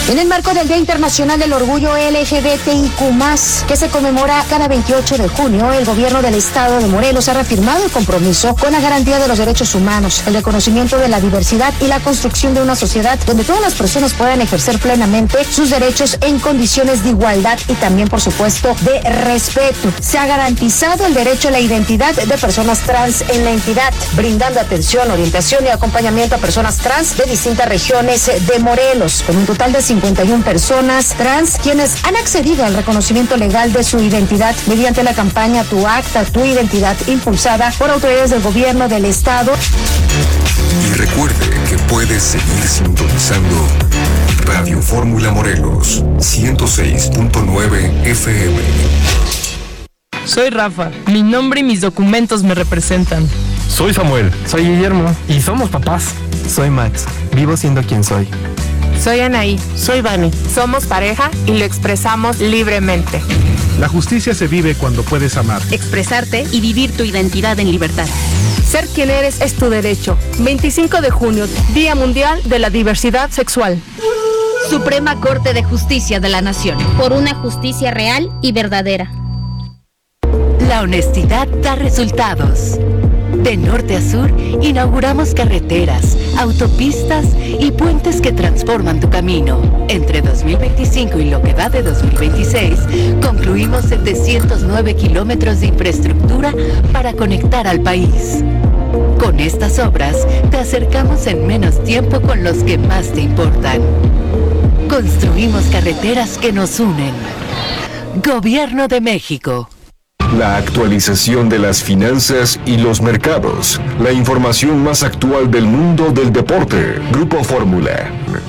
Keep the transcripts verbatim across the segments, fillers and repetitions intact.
En el marco del Día Internacional del Orgullo L G B T I Q más, que se conmemora cada veintiocho de junio, el gobierno del estado de Morelos ha reafirmado el compromiso con la garantía de los derechos humanos, el reconocimiento de la diversidad y la construcción de una sociedad donde todas las personas puedan ejercer plenamente sus derechos en condiciones de igualdad y también, por supuesto, de respeto. Se ha garantizado el derecho a la identidad de personas trans en la entidad, brindando atención, orientación y acompañamiento a personas trans de distintas regiones de Morelos, con un total de cincuenta y una personas trans quienes han accedido al reconocimiento legal de su identidad mediante la campaña Tu Acta, Tu Identidad, impulsada por autoridades del gobierno del estado. Y recuerde que puede seguir sintonizando Radio Fórmula Morelos ciento seis punto nueve F M. Soy Rafa, mi nombre y mis documentos me representan. Soy Samuel. Soy Guillermo. Y somos papás. Soy Max, vivo siendo quien soy. Soy Anaí. Soy Vani. Somos pareja y lo expresamos libremente. La justicia se vive cuando puedes amar, expresarte y vivir tu identidad en libertad. Ser quien eres es tu derecho. veinticinco de junio, Día Mundial de la Diversidad Sexual. Suprema Corte de Justicia de la Nación. Por una justicia real y verdadera. La honestidad da resultados. De norte a sur, inauguramos carreteras, autopistas y puentes que transforman tu camino. Entre dos mil veinticinco y lo que va de dos mil veintiséis, concluimos setecientos nueve kilómetros de infraestructura para conectar al país. Con estas obras, te acercamos en menos tiempo con los que más te importan. Construimos carreteras que nos unen. Gobierno de México. La actualización de las finanzas y los mercados. La información más actual del mundo del deporte. Grupo Fórmula.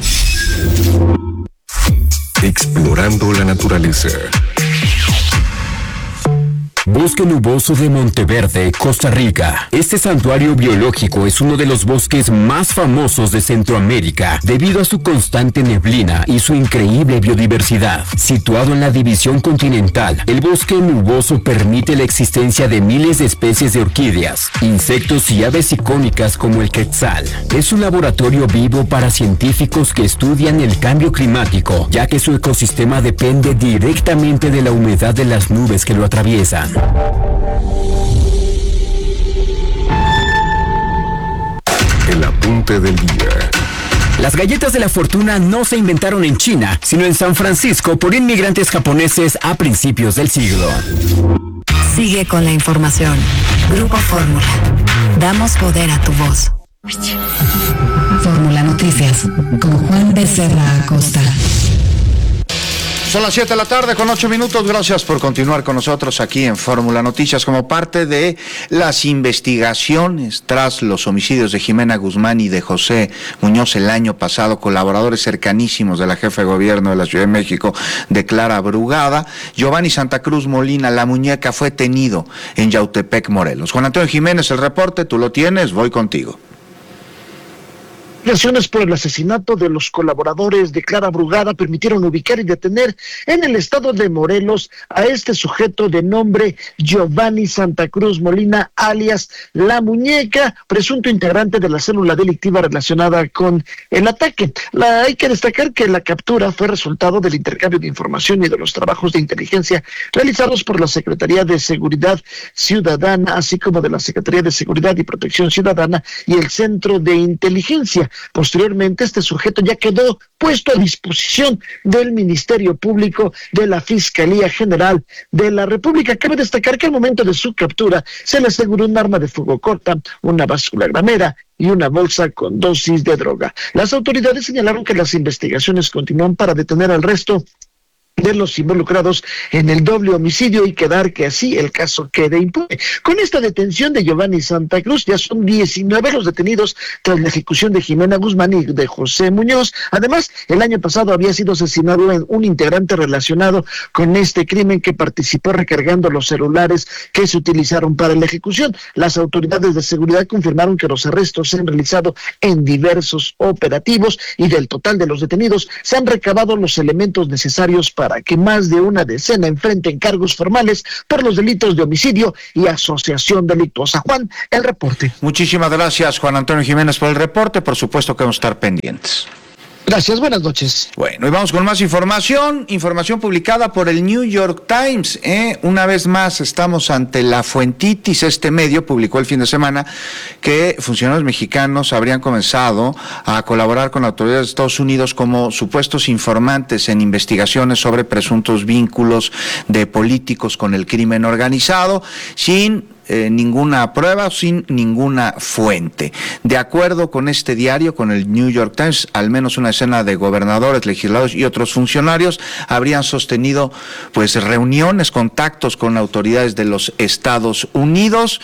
Explorando la naturaleza. Bosque Nuboso de Monteverde, Costa Rica. Este santuario biológico es uno de los bosques más famosos de Centroamérica debido a su constante neblina y su increíble biodiversidad. Situado en la división continental, el bosque nuboso permite la existencia de miles de especies de orquídeas, insectos y aves icónicas como el quetzal. Es un laboratorio vivo para científicos que estudian el cambio climático, ya que su ecosistema depende directamente de la humedad de las nubes que lo atraviesan. El apunte del día. Las galletas de la fortuna no se inventaron en China, sino en San Francisco por inmigrantes japoneses a principios del siglo. Sigue con la información. Grupo Fórmula. Damos poder a tu voz. Fórmula Noticias con Juan Becerra Acosta. Son las siete de la tarde con ocho minutos. Gracias por continuar con nosotros aquí en Fórmula Noticias como parte de las investigaciones tras los homicidios de Jimena Guzmán y de José Muñoz el año pasado. Colaboradores cercanísimos de la jefa de gobierno de la Ciudad de México, de Clara Brugada. Giovanni Santa Cruz Molina, la muñeca, fue detenido en Yautepec, Morelos. Juan Antonio Jiménez, el reporte, tú lo tienes, voy contigo. Investigaciones por el asesinato de los colaboradores de Clara Brugada permitieron ubicar y detener en el estado de Morelos a este sujeto de nombre Giovanni Santa Cruz Molina, alias La Muñeca, presunto integrante de la célula delictiva relacionada con el ataque. La, hay que destacar que la captura fue resultado del intercambio de información y de los trabajos de inteligencia realizados por la Secretaría de Seguridad Ciudadana, así como de la Secretaría de Seguridad y Protección Ciudadana y el Centro de Inteligencia. Posteriormente, este sujeto ya quedó puesto a disposición del Ministerio Público de la Fiscalía General de la República. Cabe destacar que al momento de su captura se le aseguró un arma de fuego corta, una báscula gramera y una bolsa con dosis de droga. Las autoridades señalaron que las investigaciones continúan para detener al resto de los involucrados en el doble homicidio y quedar que así el caso quede impune. Con esta detención de Giovanni Santa Cruz ya son diecinueve los detenidos tras la ejecución de Jimena Guzmán y de José Muñoz. Además, el año pasado había sido asesinado en un integrante relacionado con este crimen que participó recargando los celulares que se utilizaron para la ejecución. Las autoridades de seguridad confirmaron que los arrestos se han realizado en diversos operativos y del total de los detenidos se han recabado los elementos necesarios para para que más de una decena enfrenten cargos formales por los delitos de homicidio y asociación delictuosa. Juan, el reporte. Muchísimas gracias, Juan Antonio Jiménez, por el reporte. Por supuesto que vamos a estar pendientes. Gracias, buenas noches. Bueno, y vamos con más información, información publicada por el New York Times. ¿eh? Una vez más estamos ante la fuentitis. Este medio publicó el fin de semana que funcionarios mexicanos habrían comenzado a colaborar con autoridades de Estados Unidos como supuestos informantes en investigaciones sobre presuntos vínculos de políticos con el crimen organizado, sin Eh, ninguna prueba, sin ninguna fuente. De acuerdo con este diario, con el New York Times, al menos una decena de gobernadores, legisladores y otros funcionarios habrían sostenido pues reuniones, contactos con autoridades de los Estados Unidos,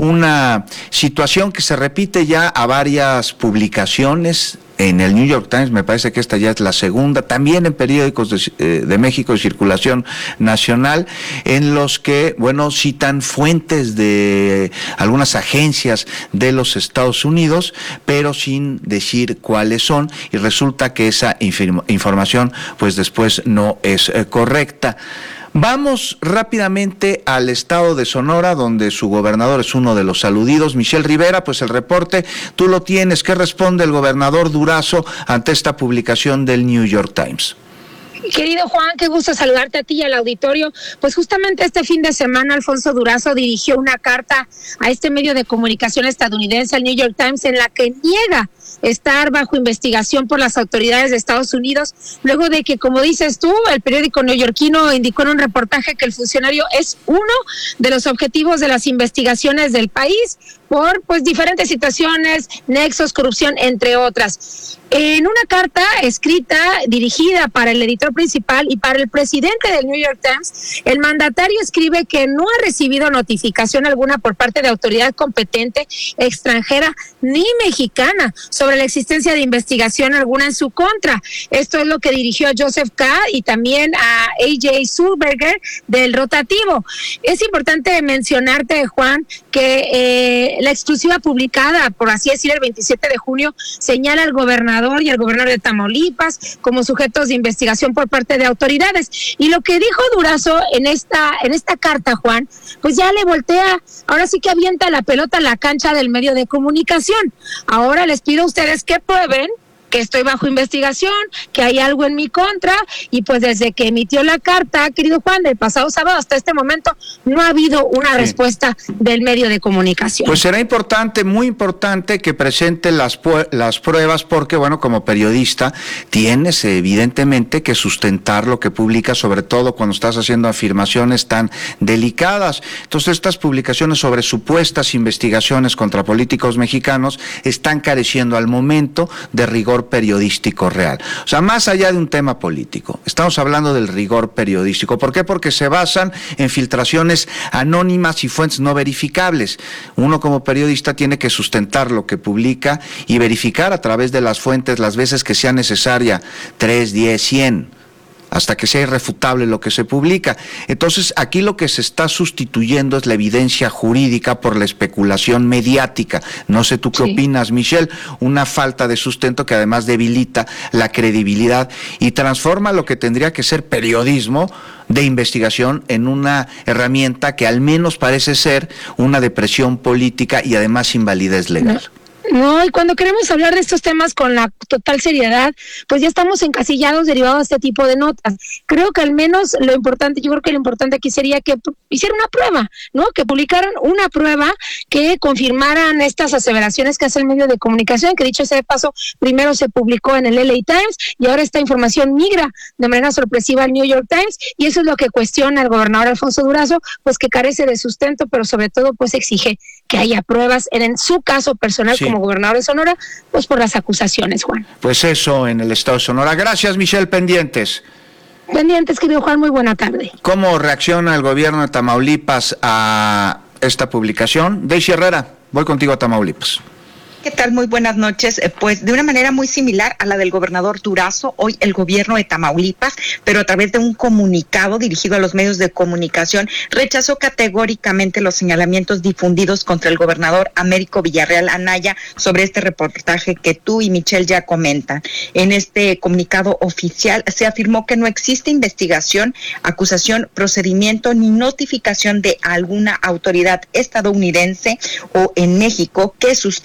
una situación que se repite ya a varias publicaciones en el New York Times. Me parece que esta ya es la segunda, también en periódicos de, eh, de México de circulación nacional, en los que, bueno, citan fuentes de algunas agencias de los Estados Unidos, pero sin decir cuáles son, y resulta que esa inform- información pues después no es eh, correcta. Vamos rápidamente al estado de Sonora, donde su gobernador es uno de los aludidos. Michelle Rivera, pues el reporte tú lo tienes. ¿Qué responde el gobernador Durazo ante esta publicación del New York Times? Querido Juan, qué gusto saludarte a ti y al auditorio. Pues justamente este fin de semana Alfonso Durazo dirigió una carta a este medio de comunicación estadounidense, al New York Times, en la que niega estar bajo investigación por las autoridades de Estados Unidos, luego de que, como dices tú, el periódico neoyorquino indicó en un reportaje que el funcionario es uno de los objetivos de las investigaciones del país por pues diferentes situaciones, nexos, corrupción, entre otras. En una carta escrita, dirigida para el editor principal y para el presidente del New York Times, el mandatario escribe que no ha recibido notificación alguna por parte de autoridad competente, extranjera ni mexicana, sobre la existencia de investigación alguna en su contra. Esto es lo que dirigió a Joseph K. y también a A J Sulberger del rotativo. Es importante mencionarte, Juan, que eh, la exclusiva publicada, por así decir, el veintisiete de junio, señala al gobernador y al gobernador de Tamaulipas como sujetos de investigación por parte de autoridades. Y lo que dijo Durazo en esta, en esta carta, Juan, pues ya le voltea, ahora sí que avienta la pelota a la cancha del medio de comunicación. Ahora les pido a ustedes que prueben que estoy bajo investigación, que hay algo en mi contra, y pues desde que emitió la carta, querido Juan, del pasado sábado hasta este momento, no ha habido una sí. respuesta del medio de comunicación. Pues será importante, muy importante, que presente las, las pruebas, porque, bueno, como periodista, tienes evidentemente que sustentar lo que publicas, sobre todo cuando estás haciendo afirmaciones tan delicadas. Entonces, estas publicaciones sobre supuestas investigaciones contra políticos mexicanos están careciendo al momento de rigor periodístico real. O sea, más allá de un tema político, estamos hablando del rigor periodístico. ¿Por qué? Porque se basan en filtraciones anónimas y fuentes no verificables. Uno como periodista tiene que sustentar lo que publica y verificar a través de las fuentes las veces que sea necesaria, tres, diez, cien, hasta que sea irrefutable lo que se publica. Entonces, aquí lo que se está sustituyendo es la evidencia jurídica por la especulación mediática. No sé tú qué sí. opinas, Michelle, una falta de sustento que además debilita la credibilidad y transforma lo que tendría que ser periodismo de investigación en una herramienta que al menos parece ser una depresión política y además invalidez legal. No. No, y cuando queremos hablar de estos temas con la total seriedad, pues ya estamos encasillados derivados de este tipo de notas. Creo que al menos lo importante, yo creo que lo importante aquí sería que hicieran una prueba, ¿no? Que publicaran una prueba que confirmaran estas aseveraciones que hace el medio de comunicación, que dicho sea de paso, primero se publicó en el L A Times y ahora esta información migra de manera sorpresiva al New York Times, y eso es lo que cuestiona el gobernador Alfonso Durazo, pues que carece de sustento, pero sobre todo pues exige que haya pruebas en, en su caso personal sí. como gobernador de Sonora, pues por las acusaciones, Juan. Pues eso en el estado de Sonora. Gracias, Michelle, pendientes. Pendientes, querido Juan, muy buena tarde. ¿Cómo reacciona el gobierno de Tamaulipas a esta publicación? Daisy Herrera, voy contigo a Tamaulipas. ¿Qué tal? Muy buenas noches. Pues de una manera muy similar a la del gobernador Durazo, hoy el gobierno de Tamaulipas, pero a través de un comunicado dirigido a los medios de comunicación, rechazó categóricamente los señalamientos difundidos contra el gobernador Américo Villarreal Anaya sobre este reportaje que tú y Michelle ya comentan. En este comunicado oficial se afirmó que no existe investigación, acusación, procedimiento ni notificación de alguna autoridad estadounidense o en México que sustente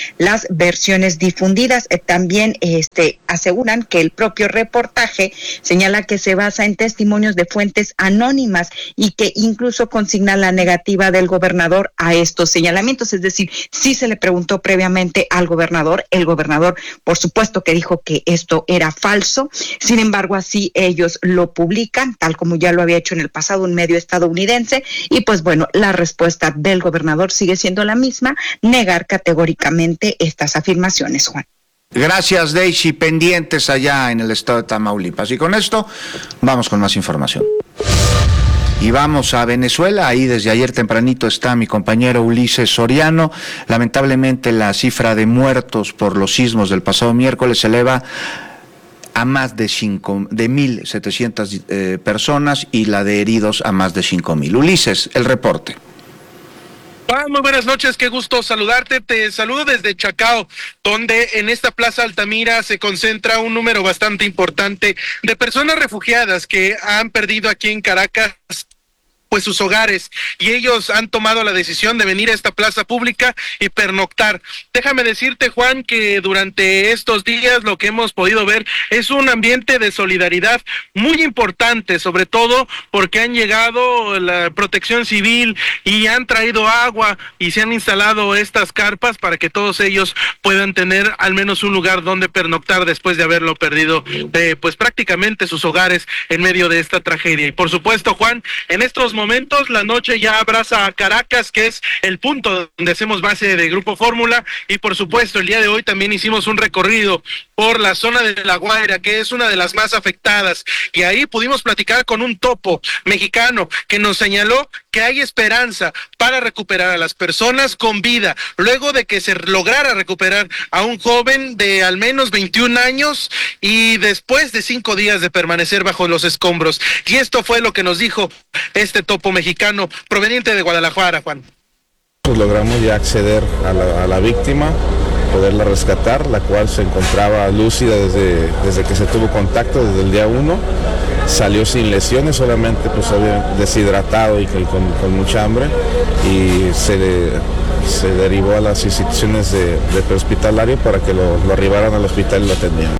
las versiones difundidas. Eh, también este, aseguran que el propio reportaje señala que se basa en testimonios de fuentes anónimas y que incluso consigna la negativa del gobernador a estos señalamientos. Es decir, sí se le preguntó previamente al gobernador, el gobernador por supuesto que dijo que esto era falso, sin embargo así ellos lo publican, tal como ya lo había hecho en el pasado un medio estadounidense, y pues bueno, la respuesta del gobernador sigue siendo la misma, negar categóricamente estas afirmaciones, Juan. Gracias, Daisy, pendientes allá en el estado de Tamaulipas. Y con esto vamos con más información. Y vamos a Venezuela, ahí desde ayer tempranito está mi compañero Ulises Soriano. Lamentablemente la cifra de muertos por los sismos del pasado miércoles se eleva a más de cinco, de mil setecientas eh, personas y la de heridos a más de cinco mil. Ulises, el reporte. Ah, muy buenas noches, qué gusto saludarte. Te saludo desde Chacao, donde en esta Plaza Altamira se concentra un número bastante importante de personas refugiadas que han perdido aquí en Caracas pues sus hogares, y ellos han tomado la decisión de venir a esta plaza pública y pernoctar. Déjame decirte, Juan, que durante estos días lo que hemos podido ver es un ambiente de solidaridad muy importante, sobre todo porque han llegado la protección civil y han traído agua y se han instalado estas carpas para que todos ellos puedan tener al menos un lugar donde pernoctar después de haberlo perdido, eh, pues prácticamente sus hogares en medio de esta tragedia. Y por supuesto, Juan, en estos momentos momentos la noche ya abraza a Caracas, que es el punto donde hacemos base de Grupo Fórmula, y por supuesto el día de hoy también hicimos un recorrido por la zona de La Guaira, que es una de las más afectadas, y ahí pudimos platicar con un topo mexicano que nos señaló que hay esperanza para recuperar a las personas con vida, luego de que se lograra recuperar a un joven de al menos veintiún años y después de cinco días de permanecer bajo los escombros. Y esto fue lo que nos dijo este topo mexicano proveniente de Guadalajara, Juan. Pues logramos ya acceder a la, a la víctima, poderla rescatar, la cual se encontraba lúcida desde, desde que se tuvo contacto, desde el día uno, salió sin lesiones, solamente pues deshidratado y con, con mucha hambre, y se, de, se derivó a las instituciones de, de prehospitalario para que lo, lo arribaran al hospital y lo atendieran.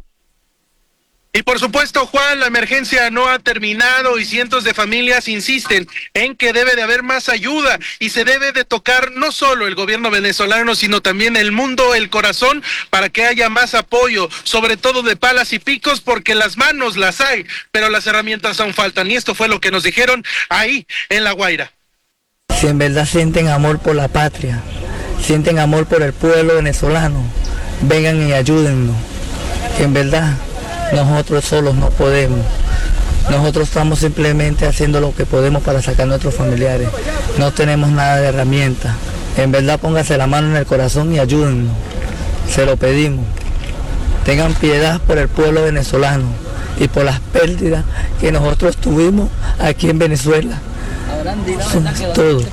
Y por supuesto, Juan, la emergencia no ha terminado y cientos de familias insisten en que debe de haber más ayuda y se debe de tocar no solo el gobierno venezolano, sino también el mundo, el corazón, para que haya más apoyo, sobre todo de palas y picos, porque las manos las hay, pero las herramientas aún faltan. Y esto fue lo que nos dijeron ahí en La Guaira. Si en verdad sienten amor por la patria, sienten amor por el pueblo venezolano, vengan y ayúdennos, que en verdad nosotros solos no podemos. Nosotros estamos simplemente haciendo lo que podemos para sacar a nuestros familiares. No tenemos nada de herramientas. En verdad, pónganse la mano en el corazón y ayúdennos. Se lo pedimos. Tengan piedad por el pueblo venezolano y por las pérdidas que nosotros tuvimos aquí en Venezuela. Somos todos.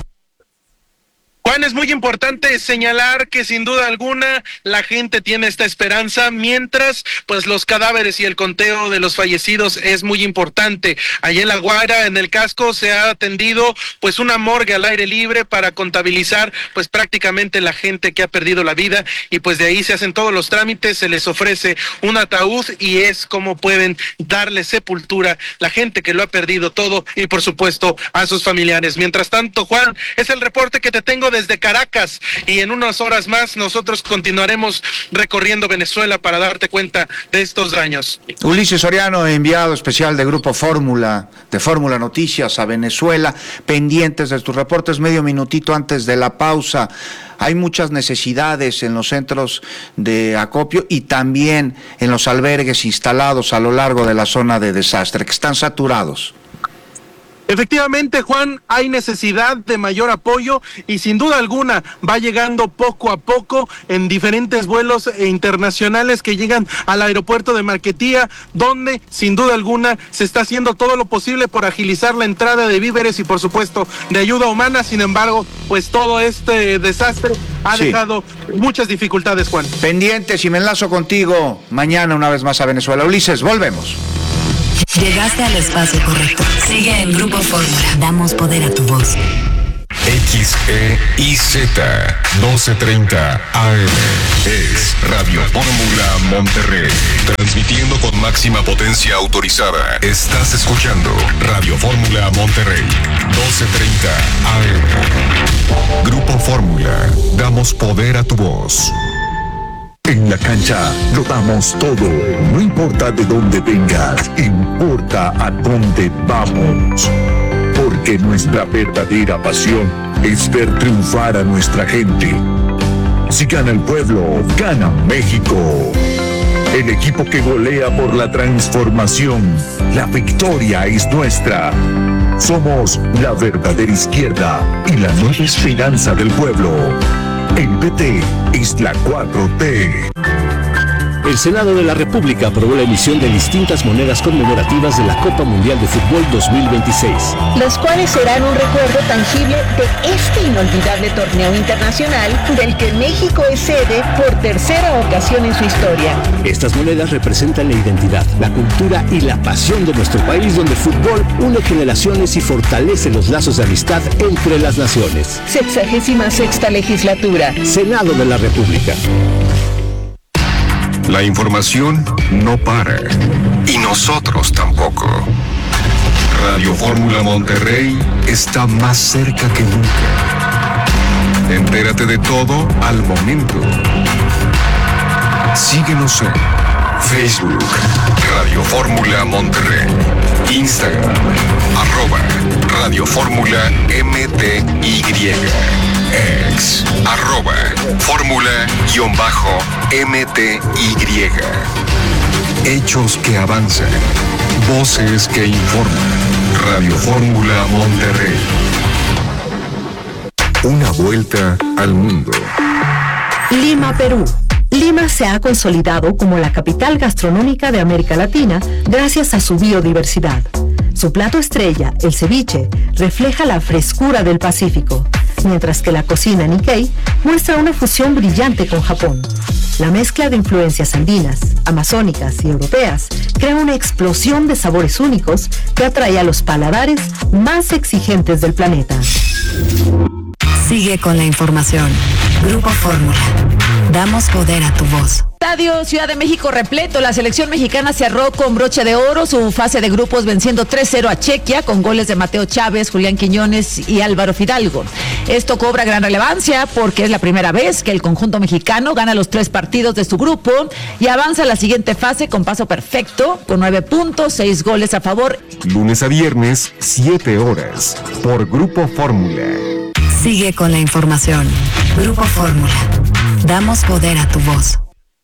Juan, es muy importante señalar que sin duda alguna la gente tiene esta esperanza, mientras pues los cadáveres y el conteo de los fallecidos es muy importante. Allí en La Guaira, en el casco, se ha atendido pues una morgue al aire libre para contabilizar pues prácticamente la gente que ha perdido la vida, y pues de ahí se hacen todos los trámites, se les ofrece un ataúd y es como pueden darle sepultura la gente que lo ha perdido todo, y por supuesto a sus familiares. Mientras tanto, Juan, es el reporte que te tengo desde Caracas, y en unas horas más nosotros continuaremos recorriendo Venezuela para darte cuenta de estos daños. Ulises Soriano, enviado especial de Grupo Fórmula, de Fórmula Noticias a Venezuela, pendientes de tus reportes. Medio minutito antes de la pausa. Hay muchas necesidades en los centros de acopio y también en los albergues instalados a lo largo de la zona de desastre, que están saturados. Efectivamente, Juan, hay necesidad de mayor apoyo y sin duda alguna va llegando poco a poco en diferentes vuelos internacionales que llegan al aeropuerto de Marquetía, donde sin duda alguna se está haciendo todo lo posible por agilizar la entrada de víveres y por supuesto de ayuda humana. Sin embargo, pues todo este desastre ha sí. dejado muchas dificultades, Juan. Pendientes, y me enlazo contigo mañana una vez más a Venezuela. Ulises, volvemos. Llegaste al espacio correcto. Sigue en Grupo Fórmula. Damos poder a tu voz. X E I Z doce treinta A M. Es Radio Fórmula Monterrey. Transmitiendo con máxima potencia autorizada. Estás escuchando Radio Fórmula Monterrey. doce treinta A M. Grupo Fórmula. Damos poder a tu voz. En la cancha lo damos todo. No importa de dónde vengas, importa a dónde vamos. Porque nuestra verdadera pasión es ver triunfar a nuestra gente. Si gana el pueblo, gana México. El equipo que golea por la transformación. La victoria es nuestra. Somos la verdadera izquierda y la nueva esperanza del pueblo. El P T es la cuatro T. El Senado de la República aprobó la emisión de distintas monedas conmemorativas de la Copa Mundial de Fútbol dos mil veintiséis. Las cuales serán un recuerdo tangible de este inolvidable torneo internacional del que México es sede por tercera ocasión en su historia. Estas monedas representan la identidad, la cultura y la pasión de nuestro país, donde el fútbol une generaciones y fortalece los lazos de amistad entre las naciones. Sexagésima sexta legislatura. Senado de la República. La información no para. Y nosotros tampoco. Radio Fórmula Monterrey está más cerca que nunca. Entérate de todo al momento. Síguenos en Facebook, Radio Fórmula Monterrey. Instagram, arroba Radio Fórmula M T Y. Ex, arroba Fórmula-M T Y. Hechos que avanzan. Voces que informan. Radio Fórmula Monterrey. Una vuelta al mundo. Lima, Perú. Lima se ha consolidado como la capital gastronómica de América Latina gracias a su biodiversidad. Su plato estrella, el ceviche, refleja la frescura del Pacífico, mientras que la cocina Nikkei muestra una fusión brillante con Japón. La mezcla de influencias andinas, amazónicas y europeas crea una explosión de sabores únicos que atrae a los paladares más exigentes del planeta. Sigue con la información. Grupo Fórmula. Damos poder a tu voz. Estadio Ciudad de México repleto. La selección mexicana cerró con broche de oro su fase de grupos venciendo tres cero a Chequia con goles de Mateo Chávez, Julián Quiñones y Álvaro Fidalgo. Esto cobra gran relevancia porque es la primera vez que el conjunto mexicano gana los tres partidos de su grupo y avanza a la siguiente fase con paso perfecto, con nueve puntos, seis goles a favor. Lunes a viernes, siete horas, por Grupo Fórmula. Sigue con la información. Grupo Fórmula. Damos poder a tu voz.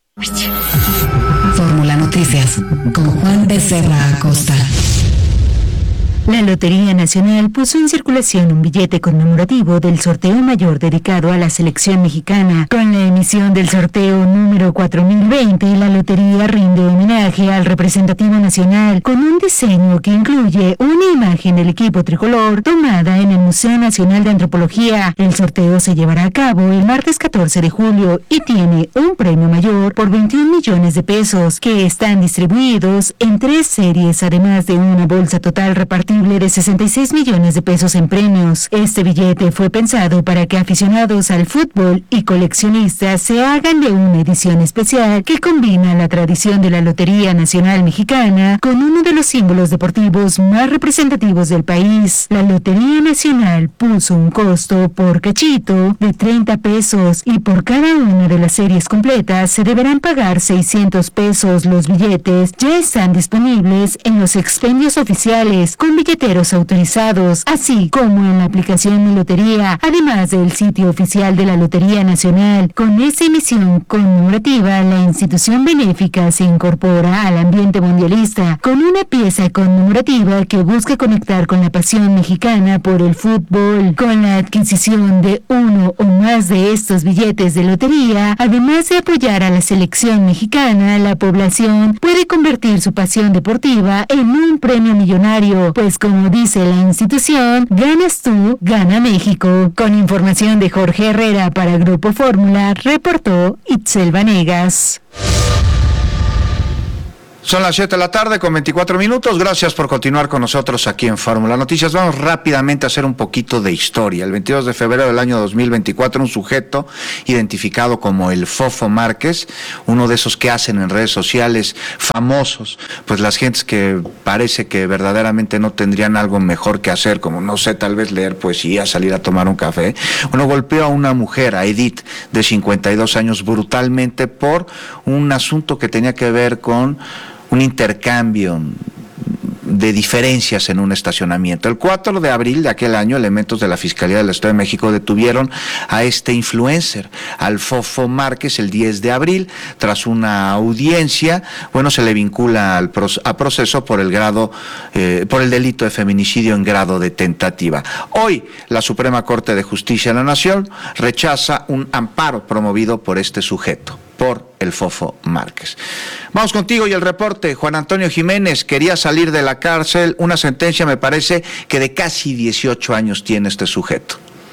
Fórmula Noticias con Juan Becerra Acosta. La Lotería Nacional puso en circulación un billete conmemorativo del sorteo mayor dedicado a la selección mexicana. Con la emisión del sorteo número cuatro mil veinte, la lotería rinde homenaje al representativo nacional con un diseño que incluye una imagen del equipo tricolor tomada en el Museo Nacional de Antropología. El sorteo se llevará a cabo el martes catorce de julio y tiene un premio mayor por veintiún millones de pesos que están distribuidos en tres series, además de una bolsa total repartida de sesenta y seis millones de pesos en premios. Este billete fue pensado para que aficionados al fútbol y coleccionistas se hagan de una edición especial que combina la tradición de la Lotería Nacional Mexicana con uno de los símbolos deportivos más representativos del país. La Lotería Nacional puso un costo por cachito de treinta pesos y por cada una de las series completas se deberán pagar seiscientos pesos. Los billetes ya están disponibles en los expendios oficiales con billeteros autorizados, así como en la aplicación Mi Lotería, además del sitio oficial de la Lotería Nacional. Con esta emisión conmemorativa, la institución benéfica se incorpora al ambiente mundialista con una pieza conmemorativa que busca conectar con la pasión mexicana por el fútbol. Con la adquisición de uno o más de estos billetes de lotería, además de apoyar a la selección mexicana, la población puede convertir su pasión deportiva en un premio millonario, pues como dice la institución, ganas tú, gana México. Con información de Jorge Herrera para Grupo Fórmula, reportó Itzel Vanegas. Son las siete de la tarde con veinticuatro minutos. Gracias por continuar con nosotros aquí en Fórmula Noticias. Vamos rápidamente a hacer un poquito de historia. El veintidós de febrero del año dos mil veinticuatro, un sujeto identificado como el Fofo Márquez, uno de esos que hacen en redes sociales famosos, pues las gentes que parece que verdaderamente no tendrían algo mejor que hacer, como no sé, tal vez leer poesía, salir a tomar un café. Uno golpeó a una mujer, a Edith, de cincuenta y dos años, brutalmente por un asunto que tenía que ver con un intercambio de diferencias en un estacionamiento. El cuatro de abril de aquel año, elementos de la Fiscalía del Estado de México detuvieron a este influencer, al Fofo Márquez, el diez de abril, tras una audiencia. Bueno, se le vincula al pro, a proceso por el grado, eh, por el delito de feminicidio en grado de tentativa. Hoy, la Suprema Corte de Justicia de la Nación rechaza un amparo promovido por este sujeto, por el Fofo Márquez. Vamos contigo y el reporte. Juan Antonio Jiménez quería salir de la cárcel, una sentencia, me parece, que de casi dieciocho años tiene este sujeto.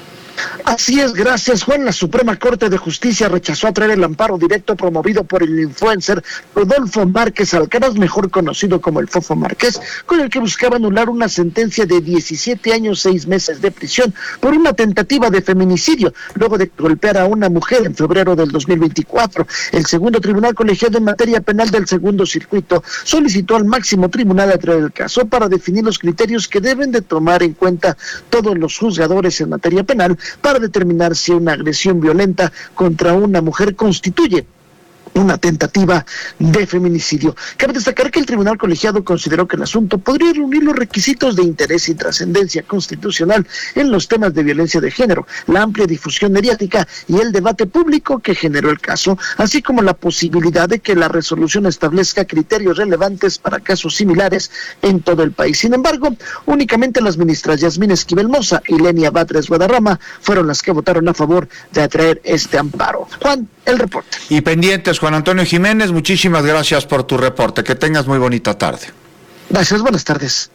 Así es, gracias Juan. La Suprema Corte de Justicia rechazó atraer el amparo directo promovido por el influencer Rodolfo Márquez Alcaraz, mejor conocido como el Fofo Márquez, con el que buscaba anular una sentencia de diecisiete años, seis meses de prisión por una tentativa de feminicidio, luego de golpear a una mujer en febrero del dos mil veinticuatro. El segundo tribunal colegiado en materia penal del segundo circuito solicitó al máximo tribunal atraer el caso para definir los criterios que deben de tomar en cuenta todos los juzgadores en materia penal para determinar si una agresión violenta contra una mujer constituye una tentativa de feminicidio. Cabe destacar que el tribunal colegiado consideró que el asunto podría reunir los requisitos de interés y trascendencia constitucional en los temas de violencia de género, la amplia difusión mediática y el debate público que generó el caso, así como la posibilidad de que la resolución establezca criterios relevantes para casos similares en todo el país. Sin embargo, únicamente las ministras Yasmín Esquivel Moza y Lenia Batres Guadarrama fueron las que votaron a favor de atraer este amparo. Juan, el reporte. Y pendientes, Juan Antonio Jiménez, muchísimas gracias por tu reporte. Que tengas muy bonita tarde. Gracias, buenas tardes.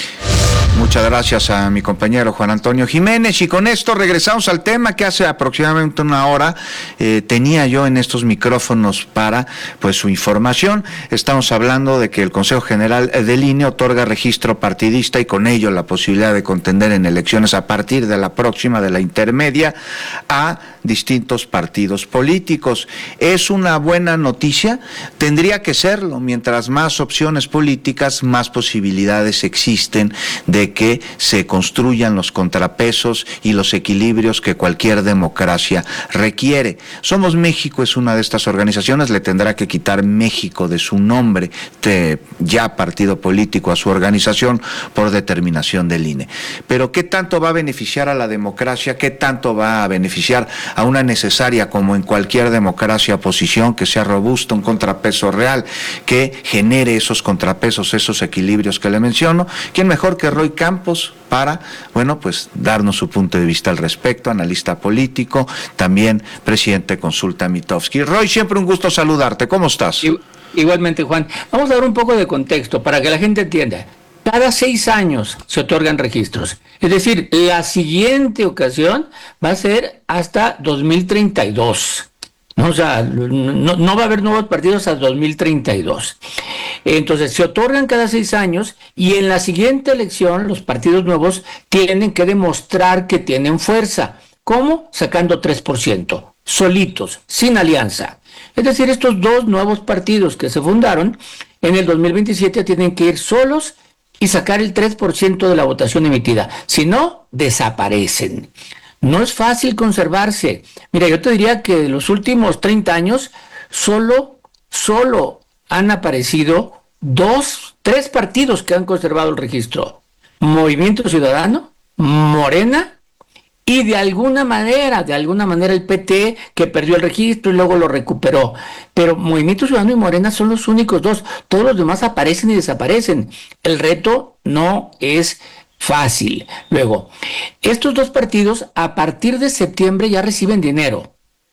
Muchas gracias a mi compañero Juan Antonio Jiménez, y con esto regresamos al tema que hace aproximadamente una hora eh, tenía yo en estos micrófonos para pues su información. Estamos hablando de que el Consejo General del I N E otorga registro partidista y con ello la posibilidad de contender en elecciones a partir de la próxima, de la intermedia, a distintos partidos políticos. ¿Es una buena noticia? Tendría que serlo. Mientras más opciones políticas, más posibilidades existen de que se construyan los contrapesos y los equilibrios que cualquier democracia requiere. Somos México es una de estas organizaciones, le tendrá que quitar México de su nombre, de ya partido político, a su organización por determinación del I N E. Pero ¿qué tanto va a beneficiar a la democracia? ¿Qué tanto va a beneficiar a una necesaria, como en cualquier democracia, oposición que sea robusta, un contrapeso real, que genere esos contrapesos, esos equilibrios que le menciono? ¿Quién mejor que Roy Campos para, bueno, pues darnos su punto de vista al respecto, analista político, también presidente de Consulta Mitofsky? Roy, siempre un gusto saludarte, ¿cómo estás? Igualmente, Juan. Vamos a dar un poco de contexto para que la gente entienda. Cada seis años se otorgan registros. Es decir, la siguiente ocasión va a ser hasta dos mil treinta y dos. No, o sea, no, no va a haber nuevos partidos hasta dos mil treinta y dos. Entonces, se otorgan cada seis años y en la siguiente elección los partidos nuevos tienen que demostrar que tienen fuerza. ¿Cómo? Sacando tres por ciento, solitos, sin alianza. Es decir, estos dos nuevos partidos que se fundaron en el dos mil veintisiete tienen que ir solos y sacar el tres por ciento de la votación emitida. Si no, desaparecen. No es fácil conservarse. Mira, yo te diría que en los últimos treinta años solo, solo han aparecido dos, tres partidos que han conservado el registro. Movimiento Ciudadano, Morena y de alguna manera, de alguna manera el P T, que perdió el registro y luego lo recuperó. Pero Movimiento Ciudadano y Morena son los únicos dos. Todos los demás aparecen y desaparecen. El reto no es fácil. Luego, estos dos partidos a partir de septiembre ya reciben dinero.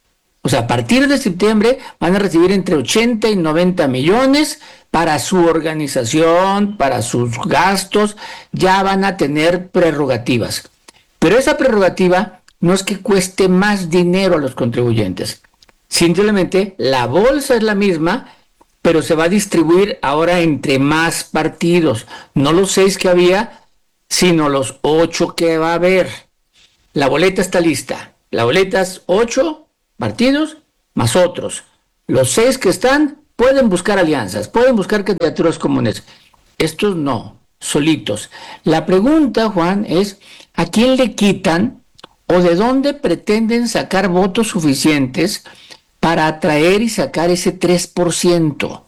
O sea, a partir de septiembre van a recibir entre ochenta y noventa millones para su organización, para sus gastos, ya van a tener prerrogativas. Pero esa prerrogativa no es que cueste más dinero a los contribuyentes. Simplemente la bolsa es la misma pero se va a distribuir ahora entre más partidos, no los seis que había, sino los ocho que va a haber. La boleta está lista, la boleta es ocho partidos más otros. Los seis que están pueden buscar alianzas, pueden buscar candidaturas comunes. Estos no, solitos. La pregunta, Juan, es ¿a quién le quitan o de dónde pretenden sacar votos suficientes para atraer y sacar ese tres por ciento?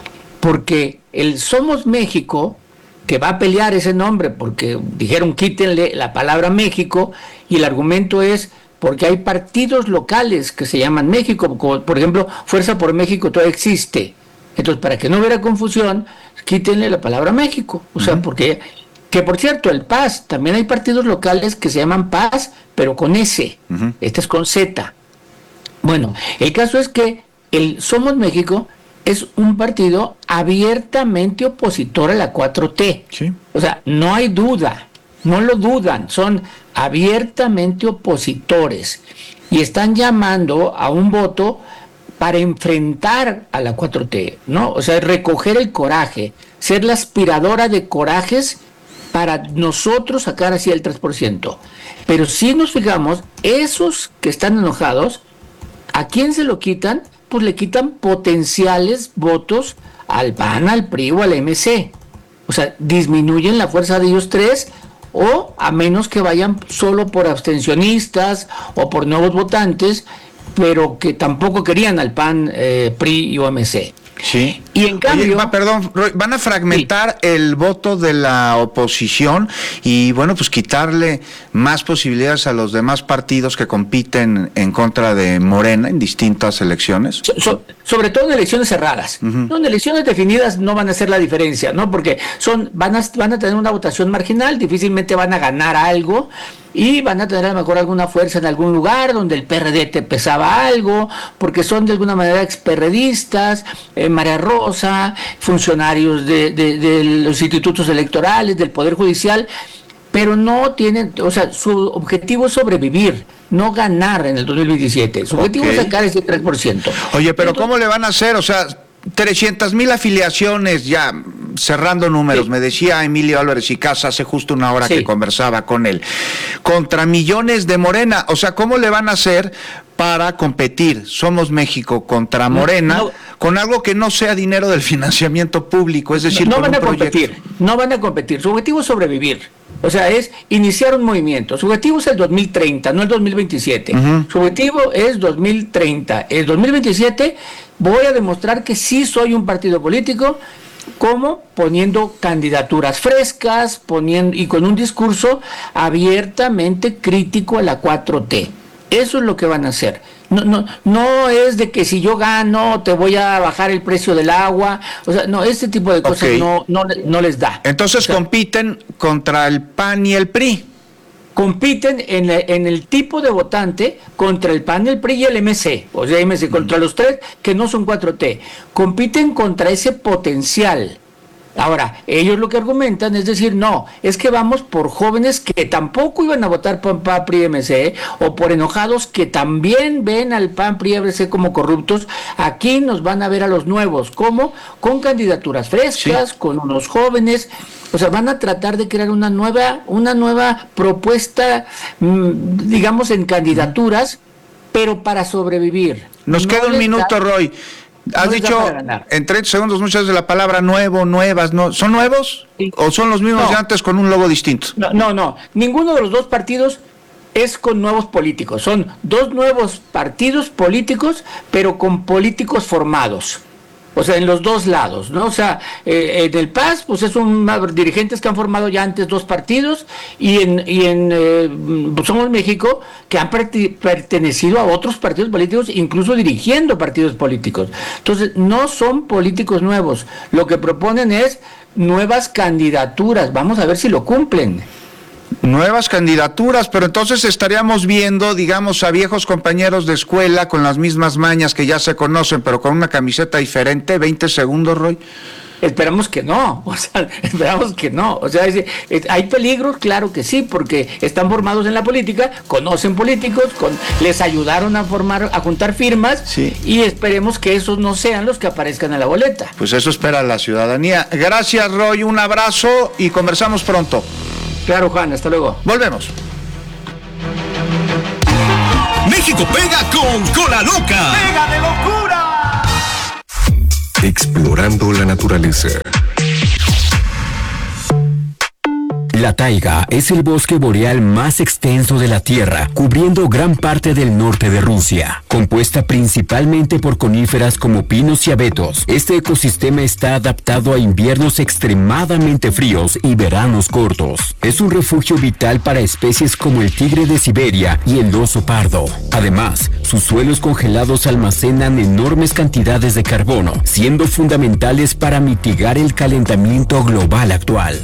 Porque el Somos México, que va a pelear ese nombre, porque dijeron quítenle la palabra México, y el argumento es porque hay partidos locales que se llaman México, como por ejemplo Fuerza por México todavía existe. Entonces, para que no hubiera confusión, quítenle la palabra México. O sea, uh-huh. porque, que por cierto, el P A S, también hay partidos locales que se llaman P A S, pero con S. Uh-huh. Este es con Z. Bueno, el caso es que el Somos México es un partido abiertamente opositor a la cuatro T. Sí. O sea, no hay duda, no lo dudan, son abiertamente opositores y están llamando a un voto para enfrentar a la cuatro T, ¿no? O sea, recoger el coraje, ser la aspiradora de corajes para nosotros sacar así el tres por ciento. Pero si nos fijamos, esos que están enojados, ¿a quién se lo quitan? Pues le quitan potenciales votos al P A N, al P R I o al M C. O sea, disminuyen la fuerza de ellos tres, o a menos que vayan solo por abstencionistas o por nuevos votantes, pero que tampoco querían al P A N, eh, P R I y O M C. Sí. Y en cambio, Oye, va, perdón, van a fragmentar sí. el voto de la oposición y bueno, pues quitarle más posibilidades a los demás partidos que compiten en contra de Morena en distintas elecciones. So, so, sobre todo en elecciones cerradas. Uh-huh. No, en elecciones definidas no van a hacer la diferencia, ¿no? Porque son van a van a tener una votación marginal, difícilmente van a ganar algo. Y van a tener a lo mejor alguna fuerza en algún lugar donde el P R D te pesaba algo, porque son de alguna manera experredistas, eh, María Rosa, funcionarios de, de, de los institutos electorales, del Poder Judicial, pero no tienen, o sea, su objetivo es sobrevivir, no ganar en el dos mil veintisiete. Su objetivo okay. es sacar ese tres por ciento. Oye, pero Entonces, ¿cómo le van a hacer? O sea, trescientas mil afiliaciones ya, cerrando números, sí. me decía Emilio Álvarez y Casa hace justo una hora sí. que conversaba con él, contra millones de Morena. O sea, ¿cómo le van a hacer para competir Somos México contra Morena no, no, con algo que no sea dinero del financiamiento público? Es decir, no, no con van un a competir, proyecto. no van a competir. Su objetivo es sobrevivir. O sea, es iniciar un movimiento. Su objetivo es el dos mil treinta, no el dos mil veintisiete. Uh-huh. Su objetivo es dos mil treinta. El dos mil veintisiete voy a demostrar que sí soy un partido político, como poniendo candidaturas frescas, poniendo y con un discurso abiertamente crítico a la cuatro T. Eso es lo que van a hacer. No, no, no es de que si yo gano te voy a bajar el precio del agua. O sea, no, este tipo de cosas okay. no, no, no les da. Entonces o sea, compiten contra el P A N y el P R I. Compiten en, la, en el tipo de votante contra el P A N, el P R I y el M C. O sea, M C contra mm. los tres que no son cuatro T. Compiten contra ese potencial. Ahora, ellos lo que argumentan es decir, no, es que vamos por jóvenes que tampoco iban a votar por P A N, P R I y M C, o por enojados que también ven al P A N, P R I y M C como corruptos. Aquí nos van a ver a los nuevos, ¿cómo? Con candidaturas frescas, sí. con unos jóvenes. O sea, van a tratar de crear una nueva, una nueva propuesta, digamos, en candidaturas, pero para sobrevivir. Nos no queda un minuto, da... Roy. Has no dicho en treinta segundos muchas veces la palabra nuevo, nuevas, no, ¿son nuevos? Sí. ¿O son los mismos no. de antes con un logo distinto? No, no, no, ninguno de los dos partidos es con nuevos políticos, son dos nuevos partidos políticos, pero con políticos formados. O sea, en los dos lados, ¿no? O sea, eh, en el P A S, pues es un dirigentes que han formado ya antes dos partidos, y en y en eh, Somos México, que han pertenecido a otros partidos políticos, incluso dirigiendo partidos políticos. Entonces, no son políticos nuevos. Lo que proponen es nuevas candidaturas. Vamos a ver si lo cumplen. Nuevas candidaturas, pero entonces estaríamos viendo, digamos, a viejos compañeros de escuela con las mismas mañas que ya se conocen, pero con una camiseta diferente. veinte segundos, Roy. Esperamos que no, o sea, esperamos que no. O sea, es, es, hay peligros, claro que sí, porque están formados en la política, conocen políticos, con, les ayudaron a formar, a juntar firmas, sí. Y esperemos que esos no sean los que aparezcan en la boleta. Pues eso espera la ciudadanía. Gracias, Roy, un abrazo y conversamos pronto. Claro, Juan, hasta luego. Volvemos. México pega con Cola Loca. ¡Pega de locura! Explorando la naturaleza. La taiga es el bosque boreal más extenso de la Tierra, cubriendo gran parte del norte de Rusia. Compuesta principalmente por coníferas como pinos y abetos, este ecosistema está adaptado a inviernos extremadamente fríos y veranos cortos. Es un refugio vital para especies como el tigre de Siberia y el oso pardo. Además, sus suelos congelados almacenan enormes cantidades de carbono, siendo fundamentales para mitigar el calentamiento global actual.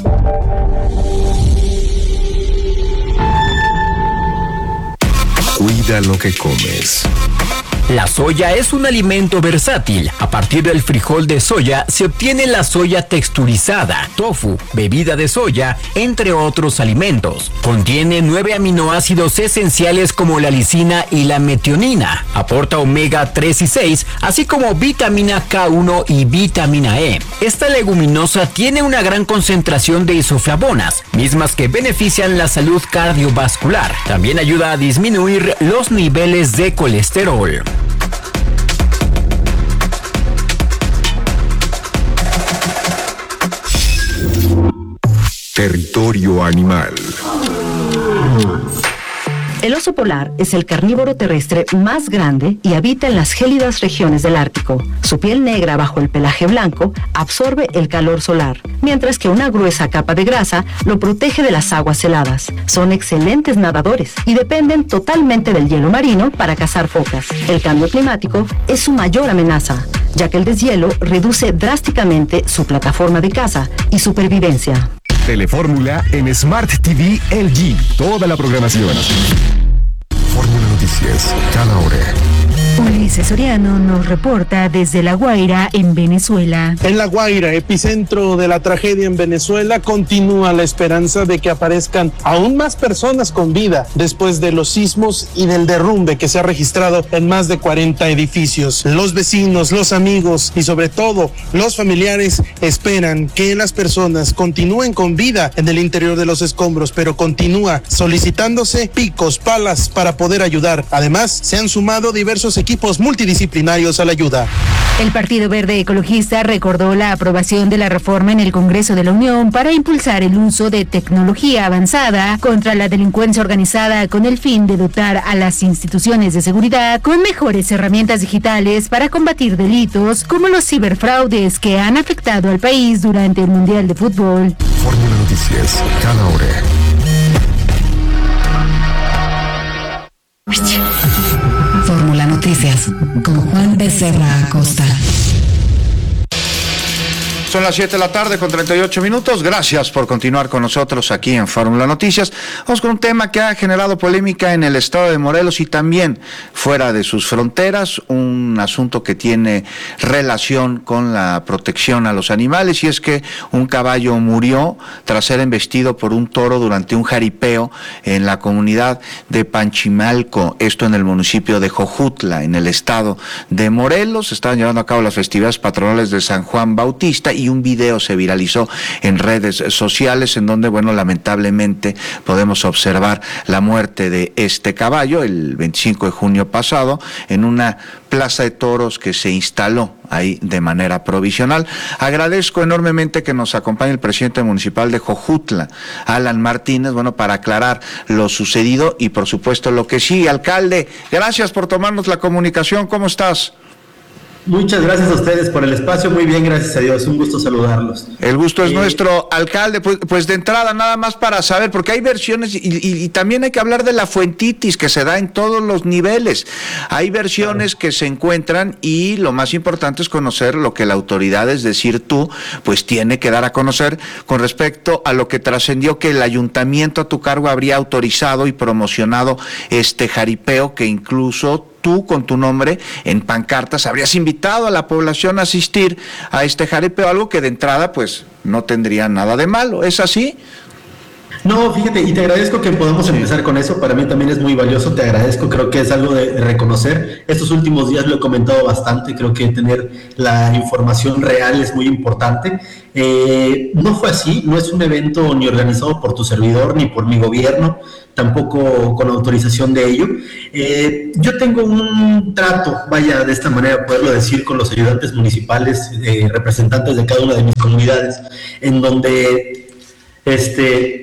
Cuida lo que comes. La soya es un alimento versátil. A partir del frijol de soya se obtiene la soya texturizada, tofu, bebida de soya, entre otros alimentos. Contiene nueve aminoácidos esenciales como la lisina y la metionina. Aporta omega tres y seis, así como vitamina K uno y vitamina E. Esta leguminosa tiene una gran concentración de isoflavonas, mismas que benefician la salud cardiovascular. También ayuda a disminuir los niveles de colesterol. Territorio animal. El oso polar es el carnívoro terrestre más grande y habita en las gélidas regiones del Ártico. Su piel negra bajo el pelaje blanco absorbe el calor solar, mientras que una gruesa capa de grasa lo protege de las aguas heladas. Son excelentes nadadores y dependen totalmente del hielo marino para cazar focas. El cambio climático es su mayor amenaza, ya que el deshielo reduce drásticamente su plataforma de caza y supervivencia. Telefórmula en Smart T V L G. Toda la programación. Fórmula Noticias, cada hora. Ulises Soriano nos reporta desde La Guaira, en Venezuela. En La Guaira, epicentro de la tragedia en Venezuela, continúa la esperanza de que aparezcan aún más personas con vida después de los sismos y del derrumbe que se ha registrado en más de cuarenta edificios. Los vecinos, los amigos y sobre todo los familiares esperan que las personas continúen con vida en el interior de los escombros, pero continúa solicitándose picos, palas para poder ayudar. Además, se han sumado diversos equipos equipos multidisciplinarios a la ayuda. El Partido Verde Ecologista recordó la aprobación de la reforma en el Congreso de la Unión para impulsar el uso de tecnología avanzada contra la delincuencia organizada con el fin de dotar a las instituciones de seguridad con mejores herramientas digitales para combatir delitos como los ciberfraudes que han afectado al país durante el Mundial de Fútbol. Fórmula Noticias, cada hora. Fórmula Noticias con Juan Becerra Acosta. Son las siete de la tarde con treinta y ocho minutos. Gracias por continuar con nosotros aquí en Fórmula Noticias. Vamos con un tema que ha generado polémica en el estado de Morelos y también fuera de sus fronteras, un asunto que tiene relación con la protección a los animales, y es que un caballo murió tras ser embestido por un toro durante un jaripeo en la comunidad de Panchimalco, esto en el municipio de Jojutla, en el estado de Morelos. Estaban llevando a cabo las festividades patronales de San Juan Bautista y un video se viralizó en redes sociales en donde, bueno, lamentablemente podemos observar la muerte de este caballo el veinticinco de junio pasado en una plaza de toros que se instaló ahí de manera provisional. Agradezco enormemente que nos acompañe el presidente municipal de Jojutla, Alan Martínez, bueno, para aclarar lo sucedido y por supuesto lo que sí. Alcalde, gracias por tomarnos la comunicación, ¿cómo estás? Muchas gracias a ustedes por el espacio, muy bien, gracias a Dios, un gusto saludarlos. El gusto es eh, nuestro, alcalde. Pues, pues de entrada, nada más para saber, porque hay versiones y, y, y también hay que hablar de la fuentitis que se da en todos los niveles. Hay versiones claro. que se encuentran y lo más importante es conocer lo que la autoridad, es decir, tú, pues tiene que dar a conocer con respecto a lo que trascendió que el ayuntamiento a tu cargo habría autorizado y promocionado este jaripeo que incluso tú con tu nombre en pancartas habrías invitado a la población a asistir a este jaripeo, algo que de entrada pues no tendría nada de malo. ¿Es así? No, fíjate, y te agradezco que podamos sí. empezar con eso. Para mí también es muy valioso, te agradezco, creo que es algo de, de reconocer. Estos últimos días lo he comentado bastante, creo que tener la información real es muy importante. Eh, no fue así, no es un evento ni organizado por tu servidor, ni por mi gobierno, tampoco con autorización de ello. Eh, yo tengo un trato, vaya, de esta manera poderlo decir, con los ayudantes municipales, eh, representantes de cada una de mis comunidades, en donde este,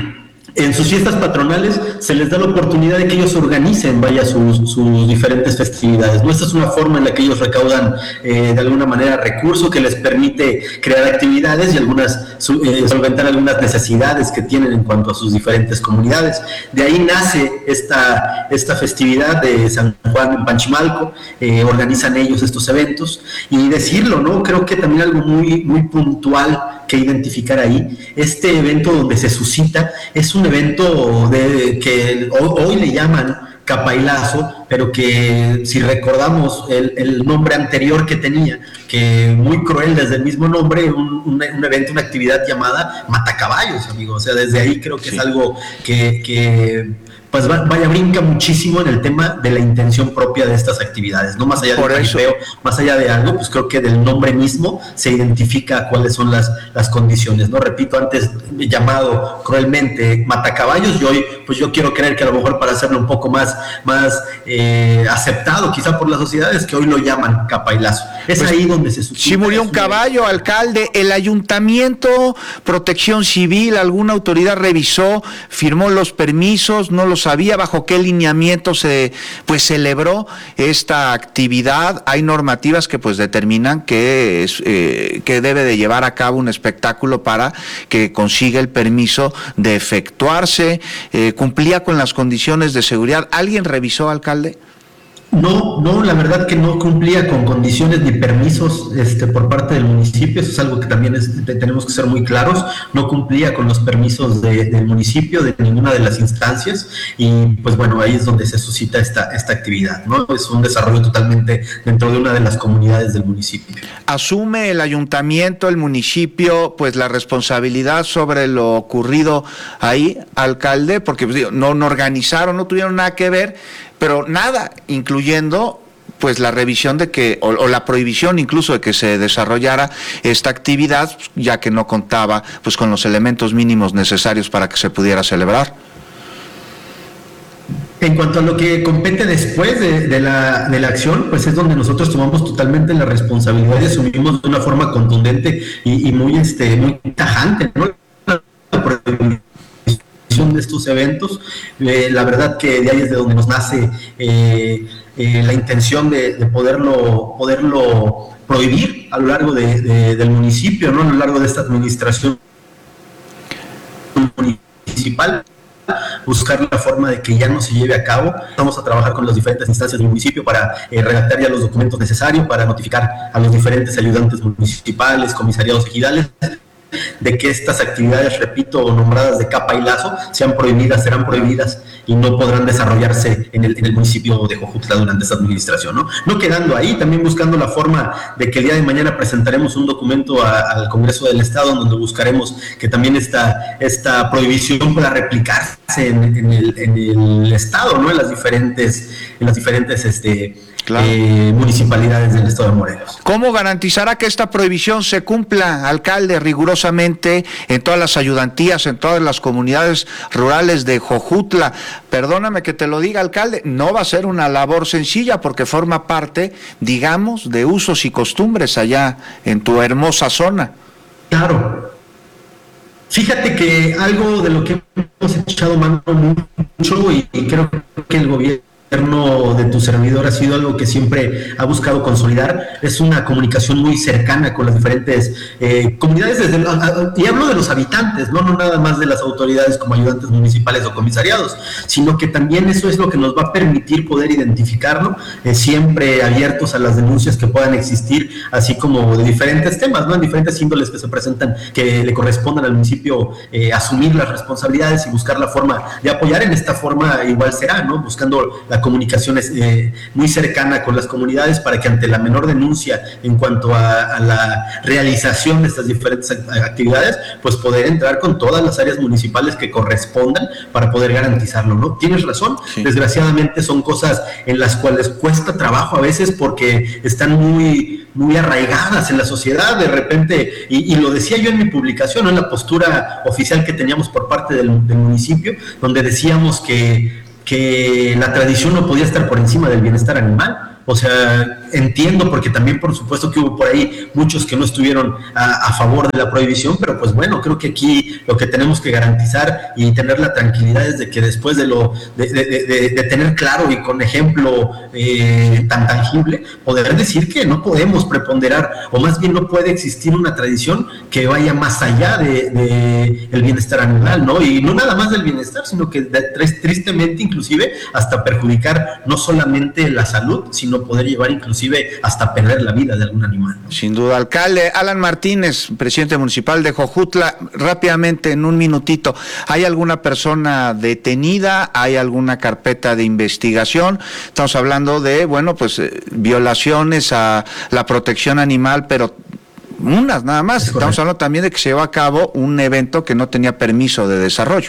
en sus fiestas patronales se les da la oportunidad de que ellos organicen, vaya, sus, sus diferentes festividades, ¿no? Esta es una forma en la que ellos recaudan eh, de alguna manera recursos que les permite crear actividades y algunas su, eh, solventar algunas necesidades que tienen en cuanto a sus diferentes comunidades. De ahí nace esta, esta festividad de San Juan en Panchimalco, eh, organizan ellos estos eventos, y decirlo, ¿no? Creo que también algo muy, muy puntual que identificar ahí, este evento donde se suscita es un evento de, que hoy le llaman Capailazo, pero que si recordamos el, el nombre anterior que tenía, que muy cruel desde el mismo nombre, un, un, un evento, una actividad llamada Matacaballos, amigo. O sea, desde ahí creo que sí. es algo que, que pues vaya, brinca muchísimo en el tema de la intención propia de estas actividades, no más allá del jaripeo, más allá de algo, pues creo que del nombre mismo se identifica cuáles son las, las condiciones, ¿no? Repito, antes llamado cruelmente Matacaballos, y hoy pues yo quiero creer que a lo mejor para hacerlo un poco más, más eh, aceptado quizá por las sociedades, que hoy lo llaman Capailazo. Es pues, ahí donde se suscita. Si murió un caballo, alcalde, el ayuntamiento, protección civil, alguna autoridad revisó, firmó los permisos, no los sabía, bajo qué lineamiento se pues celebró esta actividad. Hay normativas que pues determinan que es, eh, que debe de llevar a cabo un espectáculo para que consiga el permiso de efectuarse, eh, cumplía con las condiciones de seguridad. ¿Alguien revisó, alcalde? No, no, la verdad que no cumplía con condiciones ni permisos este, por parte del municipio. Eso es algo que también es, tenemos que ser muy claros. No cumplía con los permisos de, del municipio, de ninguna de las instancias, y pues bueno, ahí es donde se suscita esta, esta actividad, ¿no? Es un desarrollo totalmente dentro de una de las comunidades del municipio. ¿Asume el ayuntamiento, el municipio, pues la responsabilidad sobre lo ocurrido ahí, alcalde? Porque pues, digo, no, no organizaron, no tuvieron nada que ver, pero nada, incluyendo pues la revisión de que, o, o la prohibición incluso de que se desarrollara esta actividad, ya que no contaba pues con los elementos mínimos necesarios para que se pudiera celebrar. En cuanto a lo que compete después de, de, la, de la acción, pues es donde nosotros tomamos totalmente la responsabilidad y asumimos de una forma contundente y, y muy, este, muy tajante, ¿no? La prohibición de estos eventos, eh, la verdad que de ahí es de donde nos nace eh, eh, la intención de, de poderlo, poderlo prohibir a lo largo de, de, del municipio, ¿no? A lo largo de esta administración municipal, buscar la forma de que ya no se lleve a cabo. Vamos a trabajar con las diferentes instancias del municipio para eh, redactar ya los documentos necesarios, para notificar a los diferentes ayudantes municipales, comisariados ejidales, de que estas actividades, repito, nombradas de capa y lazo, sean prohibidas, serán prohibidas y no podrán desarrollarse en el, en el municipio de Jojutla durante esta administración, ¿no? No quedando ahí, también buscando la forma de que el día de mañana presentaremos un documento a, al Congreso del Estado donde buscaremos que también esta, esta prohibición pueda replicarse en, en, el, en el Estado, ¿no? En las diferentes, en las diferentes este, claro. eh, municipalidades del Estado de Morelos. ¿Cómo garantizará que esta prohibición se cumpla, alcalde, rigurosamente en todas las ayudantías, en todas las comunidades rurales de Jojutla? Perdóname que te lo diga, alcalde, no va a ser una labor sencilla porque forma parte, digamos, de usos y costumbres allá en tu hermosa zona. Claro. Fíjate que algo de lo que hemos echado mano mucho y, y creo que el gobierno de tu servidor ha sido algo que siempre ha buscado consolidar, es una comunicación muy cercana con las diferentes eh, comunidades, desde, y hablo de los habitantes, ¿no? no nada más de las autoridades como ayudantes municipales o comisariados, sino que también eso es lo que nos va a permitir poder identificarlo, eh, siempre abiertos a las denuncias que puedan existir, así como de diferentes temas, ¿no? En diferentes índoles que se presentan, que le correspondan al municipio eh, asumir las responsabilidades y buscar la forma de apoyar. En esta forma igual será, ¿no? Buscando la comunicación es, eh, muy cercana con las comunidades para que ante la menor denuncia en cuanto a, a la realización de estas diferentes actividades, pues poder entrar con todas las áreas municipales que correspondan para poder garantizarlo, ¿no? Tienes razón, sí. Desgraciadamente son cosas en las cuales cuesta trabajo a veces porque están muy, muy arraigadas en la sociedad, de repente, y, y lo decía yo en mi publicación, ¿no? En la postura oficial que teníamos por parte del, del municipio, donde decíamos que, que la tradición no podía estar por encima del bienestar animal. O sea, entiendo porque también por supuesto que hubo por ahí muchos que no estuvieron a, a favor de la prohibición, pero pues bueno, creo que aquí lo que tenemos que garantizar y tener la tranquilidad es de que después de lo de, de, de, de tener claro y con ejemplo eh, tan tangible, poder decir que no podemos preponderar, o más bien no puede existir una tradición que vaya más allá de, de el bienestar animal, ¿no? Y no nada más del bienestar, sino que de, tristemente inclusive hasta perjudicar no solamente la salud, sino poder llevar inclusive hasta perder la vida de algún animal. Sin duda. Alcalde Alan Martínez, presidente municipal de Jojutla, rápidamente en un minutito, ¿hay alguna persona detenida? ¿Hay alguna carpeta de investigación? Estamos hablando de, bueno, pues eh, violaciones a la protección animal, pero unas nada más. Estamos hablando también de que se llevó a cabo un evento que no tenía permiso de desarrollo.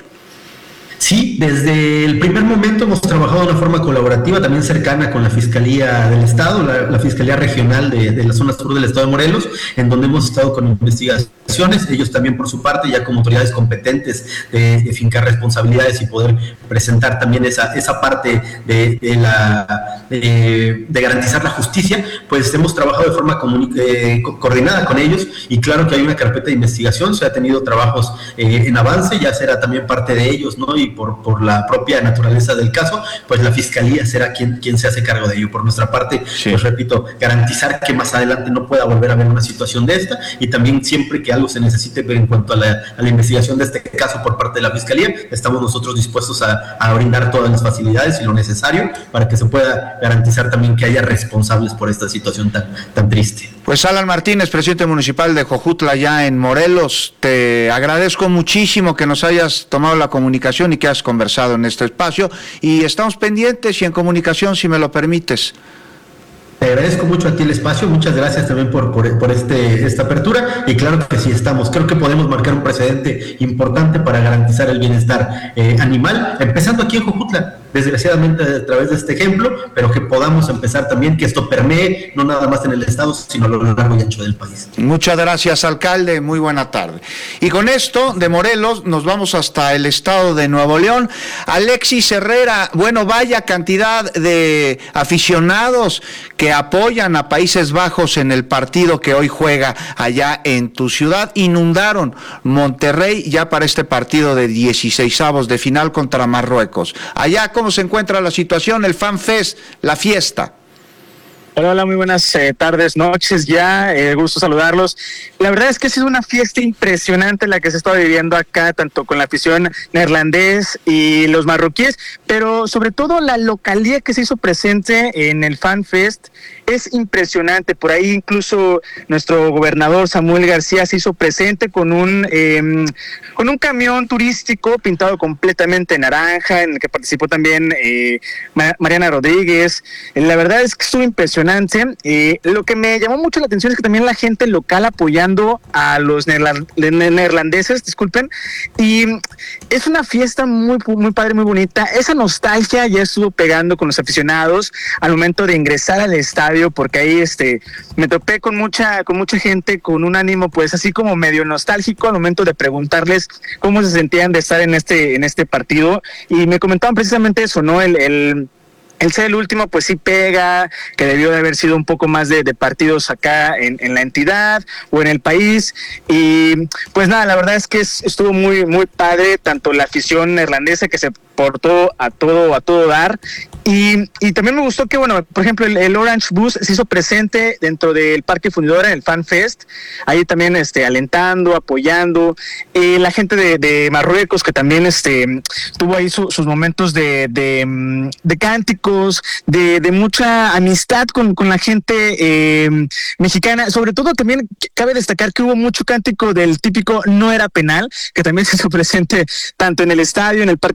Sí, desde el primer momento hemos trabajado de una forma colaborativa, también cercana con la Fiscalía del Estado, la, la Fiscalía Regional de, de la zona sur del Estado de Morelos, en donde hemos estado con investigaciones, ellos también por su parte, ya como autoridades competentes de, de fincar responsabilidades y poder presentar también esa, esa parte de, de, la, de, de garantizar la justicia, pues hemos trabajado de forma comuni- eh, co- coordinada con ellos, y claro que hay una carpeta de investigación, se ha tenido trabajos eh, en avance, ya será también parte de ellos, ¿no? Y por, por la propia naturaleza del caso, pues la Fiscalía será quien, quien se hace cargo de ello. Por nuestra parte, sí. Pues repito, garantizar que más adelante no pueda volver a haber una situación de esta, y también siempre que algo se necesite en cuanto a la, a la investigación de este caso por parte de la Fiscalía, estamos nosotros dispuestos a, a brindar todas las facilidades y lo necesario para que se pueda garantizar también que haya responsables por esta situación tan, tan triste. Pues Alan Martínez, presidente municipal de Jojutla, ya en Morelos, te agradezco muchísimo que nos hayas tomado la comunicación y que has conversado en este espacio, y estamos pendientes y en comunicación, si me lo permites. Te agradezco mucho a ti el espacio, muchas gracias también por, por, por este, esta apertura, y claro que sí estamos, creo que podemos marcar un precedente importante para garantizar el bienestar eh, animal, empezando aquí en Jojutla, desgraciadamente a través de este ejemplo, pero que podamos empezar también, que esto permee no nada más en el estado, sino a lo largo y ancho del país. Muchas gracias, alcalde, muy buena tarde. Y con esto de Morelos nos vamos hasta el estado de Nuevo León. Alexis Herrera, bueno, vaya cantidad de aficionados que apoyan a Países Bajos en el partido que hoy juega allá en tu ciudad. Inundaron Monterrey ya para este partido de dieciseisavos de final contra Marruecos. Allá, ¿cómo se encuentra la situación? El Fan Fest, la fiesta. Hola, hola, muy buenas eh, tardes, noches ya, eh, gusto saludarlos. La verdad es que ha sido una fiesta impresionante la que se está viviendo acá, tanto con la afición neerlandés y los marroquíes, pero sobre todo la localidad que se hizo presente en el Fan Fest es impresionante. Por ahí incluso nuestro gobernador Samuel García se hizo presente con un eh, con un camión turístico pintado completamente naranja, en el que participó también eh, Mariana Rodríguez. La verdad es que estuvo impresionante. Eh, lo que me llamó mucho la atención es que también la gente local apoyando a los neerland- neerlandeses, disculpen, y es una fiesta muy, muy padre, muy bonita. Esa nostalgia ya estuvo pegando con los aficionados al momento de ingresar al estadio, porque ahí este me topé con mucha, con mucha gente con un ánimo pues así como medio nostálgico al momento de preguntarles cómo se sentían de estar en este, en este partido, y me comentaban precisamente eso, ¿no? El, el El ser el último pues sí pega, que debió de haber sido un poco más de, de partidos acá en, en la entidad o en el país, y pues nada, la verdad es que es, estuvo muy muy padre, tanto la afición neerlandesa que se portó a todo a todo dar, y, y también me gustó que, bueno, por ejemplo, el, el Orange Bus se hizo presente dentro del Parque Fundidora, en el Fan Fest, ahí también este alentando, apoyando, eh, la gente de, de Marruecos que también este tuvo ahí su, sus momentos de, de, de cánticos, de, de mucha amistad con, con la gente eh, mexicana. Sobre todo también cabe destacar que hubo mucho cántico del típico no era penal, que también se hizo presente tanto en el estadio, en el Parque del Agua,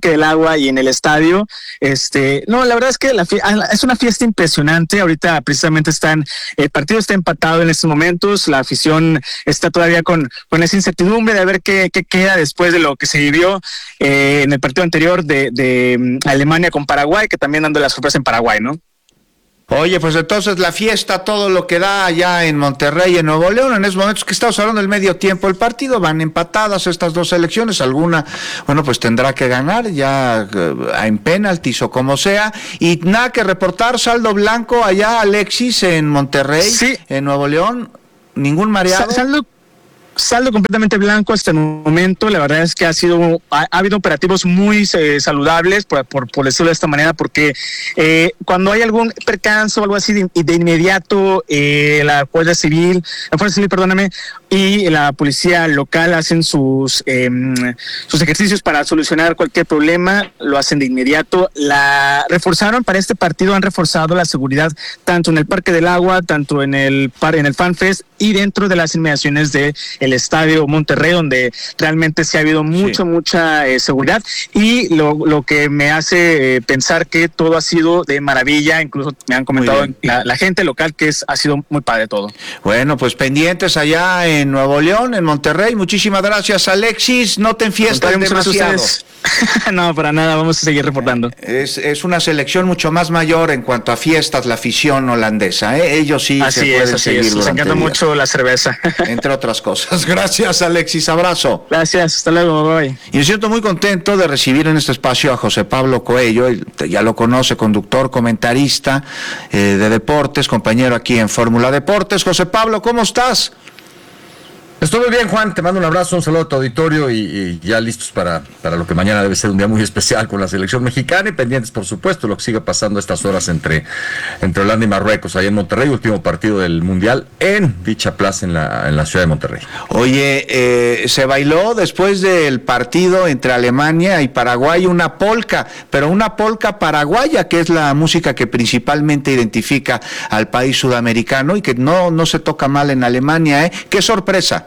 Silva y en el estadio. Este, no, la verdad es que la es una fiesta impresionante. Ahorita precisamente están, el partido está empatado en estos momentos, la afición está todavía con, con esa incertidumbre de ver qué, qué queda después de lo que se vivió eh, en el partido anterior de, de Alemania con Paraguay, que también dando la sorpresa en Paraguay, ¿no? Oye, pues entonces la fiesta, todo lo que da allá en Monterrey, en Nuevo León, en esos momentos que estamos hablando del medio tiempo del partido, van empatadas estas dos selecciones, alguna, bueno, pues tendrá que ganar ya en penaltis o como sea, y nada que reportar, saldo blanco allá, Alexis, en Monterrey, sí. En Nuevo León, ningún mareado. Saldo Saldo completamente blanco hasta el momento. La verdad es que ha sido ha, ha habido operativos muy eh, saludables, por, por, por decirlo de esta manera, porque eh, cuando hay algún percance o algo así, de, de inmediato eh, la Fuerza Civil, la Fuerza Civil, perdóname, y la policía local hacen sus eh, sus ejercicios para solucionar cualquier problema, lo hacen de inmediato. La reforzaron para este partido, han reforzado la seguridad tanto en el Parque del Agua, tanto en el en el FanFest y dentro de las inmediaciones de el Estadio Monterrey, donde realmente sí ha habido mucha, sí. mucha eh, seguridad, y lo, lo que me hace eh, pensar que todo ha sido de maravilla. Incluso me han comentado la, la gente local que es ha sido muy padre todo. Bueno, pues pendientes allá en Nuevo León, en Monterrey. Muchísimas gracias, Alexis. No te enfiestes demasiado. No, para nada, vamos a seguir reportando. Es, es una selección mucho más mayor en cuanto a fiestas, la afición holandesa, ¿eh? Ellos sí así se es, pueden así seguir es. Les encanta días. mucho la cerveza. Entre otras cosas. Gracias, Alexis. Abrazo. Gracias, hasta luego, bye. Y me siento muy contento de recibir en este espacio a José Pablo Coello, ya lo conoce, conductor, comentarista eh, de deportes, compañero aquí en Fórmula Deportes. José Pablo, ¿cómo estás? Estoy muy bien, Juan, te mando un abrazo, un saludo a tu auditorio y, y ya listos para, para lo que mañana debe ser un día muy especial con la selección mexicana y pendientes, por supuesto, lo que sigue pasando estas horas entre, entre Holanda y Marruecos, ahí en Monterrey, último partido del Mundial en dicha plaza en la, en la ciudad de Monterrey. Oye, eh, se bailó después del partido entre Alemania y Paraguay una polca, pero una polca paraguaya, que es la música que principalmente identifica al país sudamericano y que no, no se toca mal en Alemania, ¿eh? ¡Qué sorpresa!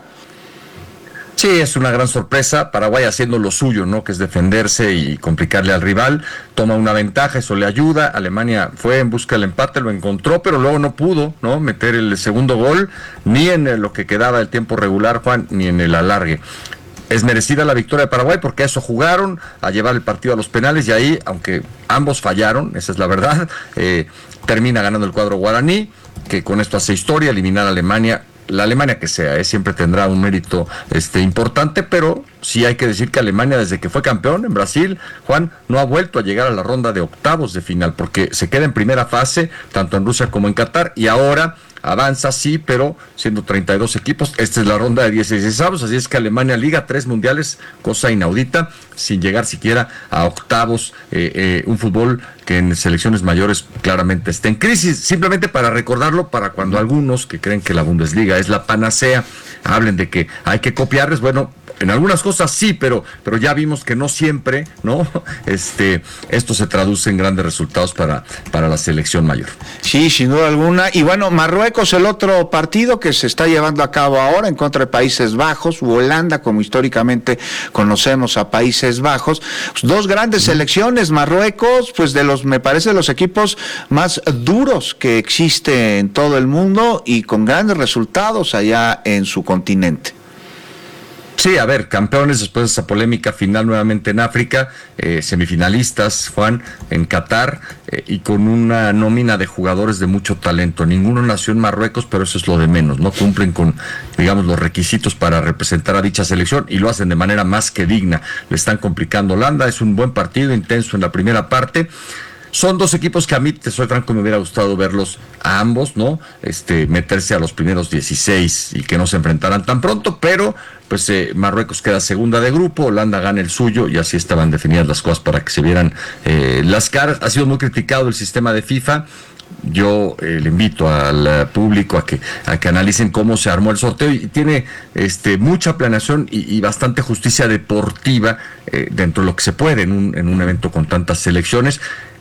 Sí, es una gran sorpresa. Paraguay haciendo lo suyo, ¿no? Que es defenderse y complicarle al rival. Toma una ventaja, eso le ayuda. Alemania fue en busca del empate, lo encontró, pero luego no pudo, ¿no? Meter el segundo gol, ni en lo que quedaba del tiempo regular, Juan, ni en el alargue. Es merecida la victoria de Paraguay porque a eso jugaron, a llevar el partido a los penales, y ahí, aunque ambos fallaron, esa es la verdad, eh, termina ganando el cuadro guaraní, que con esto hace historia, eliminar a Alemania. La Alemania que sea, ¿eh? siempre tendrá un mérito este, importante, pero sí hay que decir que Alemania, desde que fue campeón en Brasil, Juan, no ha vuelto a llegar a la ronda de octavos de final, porque se queda en primera fase, tanto en Rusia como en Qatar, y ahora avanza, sí, pero siendo treinta y dos equipos, esta es la ronda de dieciséis avos, así es que Alemania liga tres mundiales, cosa inaudita, sin llegar siquiera a octavos, eh, eh, un fútbol que en selecciones mayores claramente está en crisis. Simplemente para recordarlo, para cuando algunos que creen que la Bundesliga es la panacea, hablen de que hay que copiarles, bueno, en algunas cosas sí, pero, pero ya vimos que no siempre, ¿no? Este, esto se traduce en grandes resultados para, para la selección mayor. Sí, sin duda alguna. Y bueno, Marruecos, el otro partido que se está llevando a cabo ahora en contra de Países Bajos, u Holanda, como históricamente conocemos a Países Bajos. Pues dos grandes selecciones, Marruecos, pues de los, me parece, de los equipos más duros que existe en todo el mundo y con grandes resultados allá en su continente. Sí, a ver, campeones después de esa polémica final nuevamente en África, eh, semifinalistas, Juan, en Qatar, eh, y con una nómina de jugadores de mucho talento. Ninguno nació en Marruecos, pero eso es lo de menos, no cumplen con, digamos, los requisitos para representar a dicha selección y lo hacen de manera más que digna. Le están complicando a Holanda, es un buen partido, intenso en la primera parte. Son dos equipos que a mí, te soy franco, me hubiera gustado verlos a ambos, ¿no? Este, meterse a los primeros dieciséis y que no se enfrentaran tan pronto, pero pues eh, Marruecos queda segunda de grupo, Holanda gana el suyo y así estaban definidas las cosas para que se vieran eh, las caras. Ha sido muy criticado el sistema de FIFA. Yo eh, le invito al uh, público a que a que analicen cómo se armó el sorteo y tiene este mucha planeación y, y bastante justicia deportiva eh, dentro de lo que se puede en un, en un evento con tantas selecciones.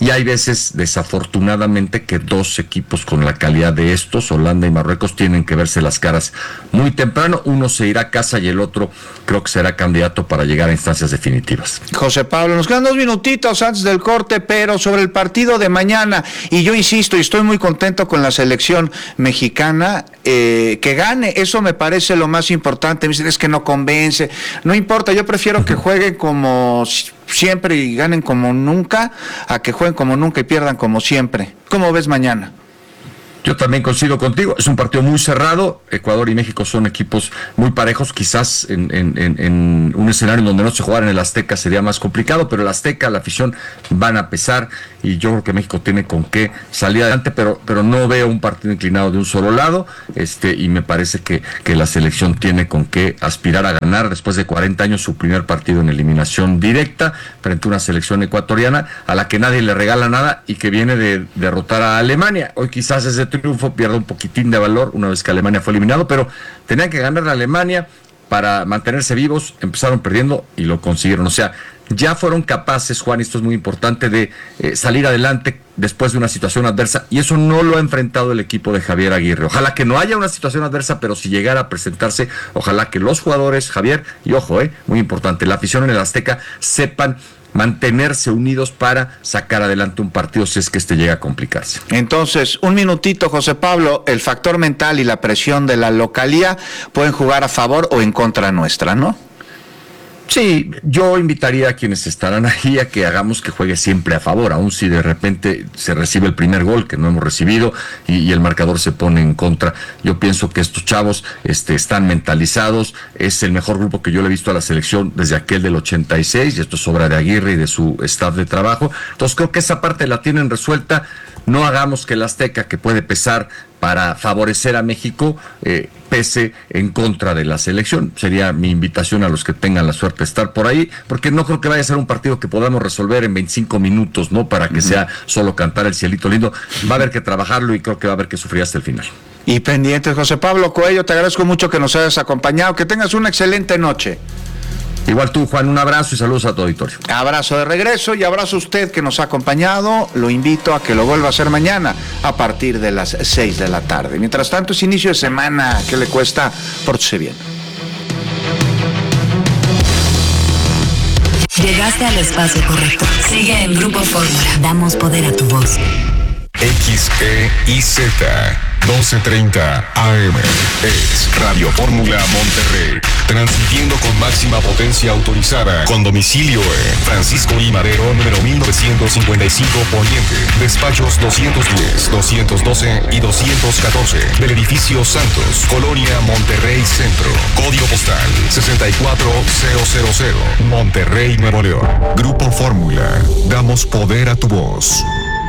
y hay veces, desafortunadamente, que dos equipos con la calidad de estos, Holanda y Marruecos, tienen que verse las caras muy temprano. Uno se irá a casa y el otro creo que será candidato para llegar a instancias definitivas. José Pablo, nos quedan dos minutitos antes del corte, pero sobre el partido de mañana, y yo insisto, y estoy muy contento con la selección mexicana, eh, que gane, eso me parece lo más importante. Me dicen, es que no convence, no importa, yo prefiero que jueguen como siempre y ganen como nunca, a que jueguen como nunca y pierdan como siempre. ¿Cómo ves mañana? Yo también coincido contigo, es un partido muy cerrado. Ecuador y México son equipos muy parejos, quizás en, en, en, en un escenario en donde no se jugara en el Azteca sería más complicado, pero el Azteca, la afición van a pesar, y yo creo que México tiene con qué salir adelante, pero, pero no veo un partido inclinado de un solo lado, este, y me parece que, que la selección tiene con qué aspirar a ganar después de cuarenta años su primer partido en eliminación directa frente a una selección ecuatoriana a la que nadie le regala nada y que viene de derrotar a Alemania. Hoy quizás ese triunfo pierda un poquitín de valor una vez que Alemania fue eliminado, pero tenían que ganar a Alemania para mantenerse vivos. Empezaron perdiendo y lo consiguieron. O sea, ya fueron capaces, Juan, y esto es muy importante, de eh, salir adelante después de una situación adversa, y eso no lo ha enfrentado el equipo de Javier Aguirre. Ojalá que no haya una situación adversa, pero si llegara a presentarse, ojalá que los jugadores, Javier, y ojo, eh, muy importante, la afición en el Azteca, sepan mantenerse unidos para sacar adelante un partido si es que este llega a complicarse. Entonces, un minutito, José Pablo, el factor mental y la presión de la localía pueden jugar a favor o en contra nuestra, ¿no? Sí, yo invitaría a quienes estarán ahí a que hagamos que juegue siempre a favor, aun si de repente se recibe el primer gol que no hemos recibido y, y el marcador se pone en contra. Yo pienso que estos chavos este, están mentalizados, es el mejor grupo que yo le he visto a la selección desde aquel del ochenta y seis, y esto es obra de Aguirre y de su staff de trabajo. Entonces creo que esa parte la tienen resuelta. No hagamos que el Azteca, que puede pesar para favorecer a México, eh, pese en contra de la selección. Sería mi invitación a los que tengan la suerte de estar por ahí, porque no creo que vaya a ser un partido que podamos resolver en veinticinco minutos, ¿no? Para que uh-huh. sea solo cantar el cielito lindo. Va a haber que trabajarlo y creo que va a haber que sufrir hasta el final. Y pendientes, José Pablo Coello, te agradezco mucho que nos hayas acompañado. Que tengas una excelente noche. Igual tú, Juan, un abrazo y saludos a tu auditorio. Abrazo de regreso y abrazo a usted que nos ha acompañado. Lo invito a que lo vuelva a hacer mañana a partir de las seis de la tarde. Mientras tanto, es inicio de semana. ¿Qué le cuesta? Pórtese bien. Llegaste al espacio correcto. Sigue en Grupo Fórmula. Damos poder a tu voz. X E I Z doce treinta A M es Radio Fórmula Monterrey, transmitiendo con máxima potencia autorizada, con domicilio en Francisco I. Madero, número mil novecientos cincuenta y cinco Poniente, despachos doscientos diez, doscientos doce y doscientos catorce, del edificio Santos, Colonia Monterrey Centro, código postal sesenta y cuatro mil, Monterrey, Nuevo León. Grupo Fórmula, damos poder a tu voz.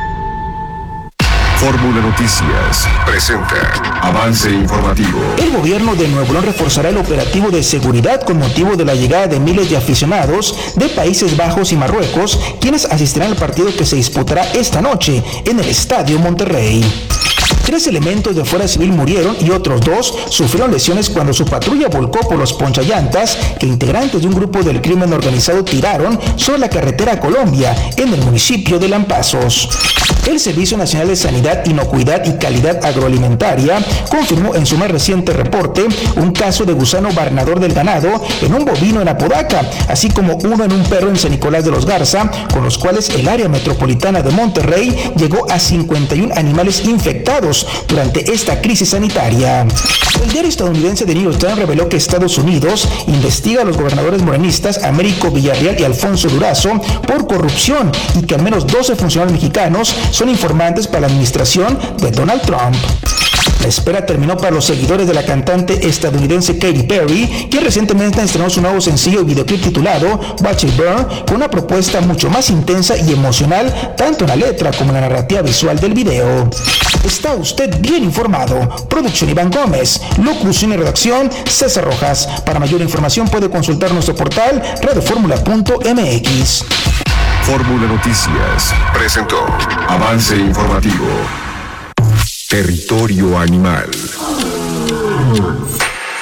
Fórmula Noticias presenta avance informativo. El gobierno de Nuevo León reforzará el operativo de seguridad con motivo de la llegada de miles de aficionados de Países Bajos y Marruecos, quienes asistirán al partido que se disputará esta noche en el Estadio Monterrey. Tres elementos de Fuerza Civil murieron y otros dos sufrieron lesiones cuando su patrulla volcó por los ponchallantas que integrantes de un grupo del crimen organizado tiraron sobre la carretera a Colombia en el municipio de Lampazos. El Servicio Nacional de Sanidad, Inocuidad y Calidad Agroalimentaria confirmó en su más reciente reporte un caso de gusano barnador del ganado en un bovino en Apodaca, así como uno en un perro en San Nicolás de los Garza, con los cuales el área metropolitana de Monterrey llegó a cincuenta y un animales infectados durante esta crisis sanitaria. El diario estadounidense The New York Times reveló que Estados Unidos investiga a los gobernadores morenistas Américo Villarreal y Alfonso Durazo por corrupción y que al menos doce funcionarios mexicanos son informantes para la administración de Donald Trump. La espera terminó para los seguidores de la cantante estadounidense Katy Perry, quien recientemente estrenó su nuevo sencillo y videoclip titulado Watch It Burn, con una propuesta mucho más intensa y emocional, tanto en la letra como en la narrativa visual del video. Está usted bien informado. Producción Iván Gómez, locución y redacción César Rojas. Para mayor información puede consultar nuestro portal radio fórmula punto m x. Fórmula Noticias presentó avance informativo. Territorio Animal.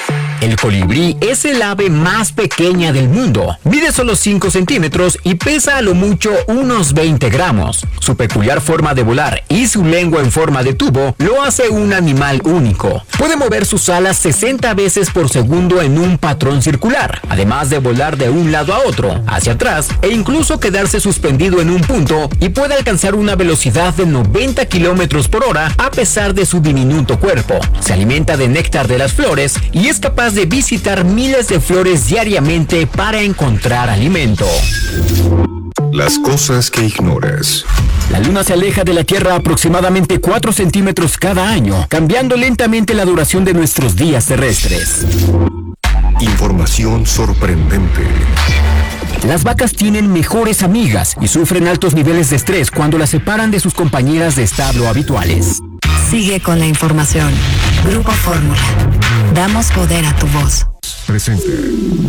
El colibrí es el ave más pequeña del mundo. Mide solo cinco centímetros y pesa a lo mucho unos veinte gramos. Su peculiar forma de volar y su lengua en forma de tubo lo hace un animal único. Puede mover sus alas sesenta veces por segundo en un patrón circular, además de volar de un lado a otro, hacia atrás e incluso quedarse suspendido en un punto, y puede alcanzar una velocidad de noventa kilómetros por hora a pesar de su diminuto cuerpo. Se alimenta de néctar de las flores y es capaz de visitar miles de flores diariamente para encontrar alimento. Las cosas que ignoras. La Luna se aleja de la Tierra aproximadamente cuatro centímetros cada año, cambiando lentamente la duración de nuestros días terrestres. Información sorprendente. Las vacas tienen mejores amigas y sufren altos niveles de estrés cuando las separan de sus compañeras de establo habituales. Sigue con la información. Grupo Fórmula. Damos poder a tu voz. Presente.